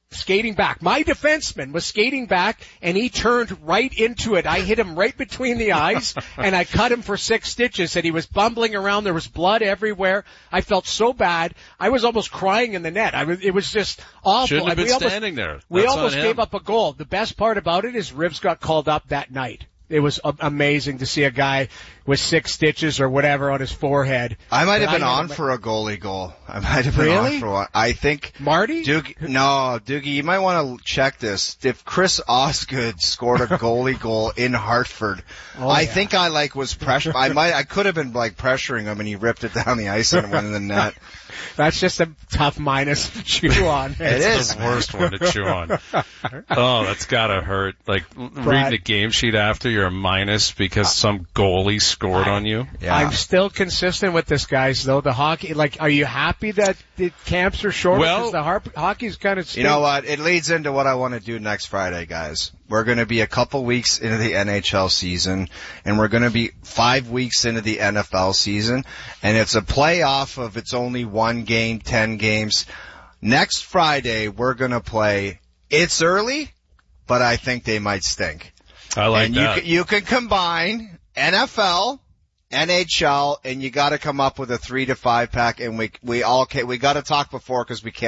[SPEAKER 3] skating back. My defenseman was skating back, and he turned right into it. I hit him right between the eyes, and I cut him for six stitches, and he was bumbling around. There was blood everywhere. I felt so bad. I was almost crying in the net. I was, it was just awful.
[SPEAKER 1] Shouldn't have been
[SPEAKER 3] we almost,
[SPEAKER 1] standing there. That's
[SPEAKER 3] we almost
[SPEAKER 1] on him.
[SPEAKER 3] gave up a goal. The best part about it is Rivs got called up that night. It was a- amazing to see a guy with six stitches or whatever on his forehead.
[SPEAKER 9] I might have
[SPEAKER 3] But
[SPEAKER 9] been
[SPEAKER 3] I
[SPEAKER 9] on
[SPEAKER 3] never-
[SPEAKER 9] for a goalie goal. I might have been
[SPEAKER 3] Really?
[SPEAKER 9] on for one. I think
[SPEAKER 3] Marty?
[SPEAKER 9] Doogie, no, Doogie, you might want to check this. If Chris Osgood scored a goalie goal in Hartford,
[SPEAKER 3] Oh,
[SPEAKER 9] I
[SPEAKER 3] yeah.
[SPEAKER 9] think I like was pressure. I might, I could have been like pressuring him, and he ripped it down the ice and it went in the net.
[SPEAKER 3] That's just a tough minus to chew on.
[SPEAKER 9] It
[SPEAKER 1] It's
[SPEAKER 9] is
[SPEAKER 1] the worst one to chew on. Oh, that's gotta hurt. Like reading the game sheet after, you're a minus because some goalie scored on you.
[SPEAKER 9] Yeah.
[SPEAKER 3] I'm still consistent with this, guys, though. The hockey, like, are you happy that the camps are shorter?
[SPEAKER 9] Well-
[SPEAKER 3] 'Cause the harp, hockey's kind of
[SPEAKER 9] You know what? It leads into what I want to do next Friday, guys. We're going to be a couple weeks into the N H L season, and we're going to be five weeks into the N F L season, and it's a playoff of it's only one game, ten games. Next Friday, we're going to play It's Early, but I think they might stink.
[SPEAKER 1] I like
[SPEAKER 9] and
[SPEAKER 1] that.
[SPEAKER 9] You can, you can combine N F L, N H L, and you got to come up with a three to five pack, and we we all can, we got to talk before because we can't.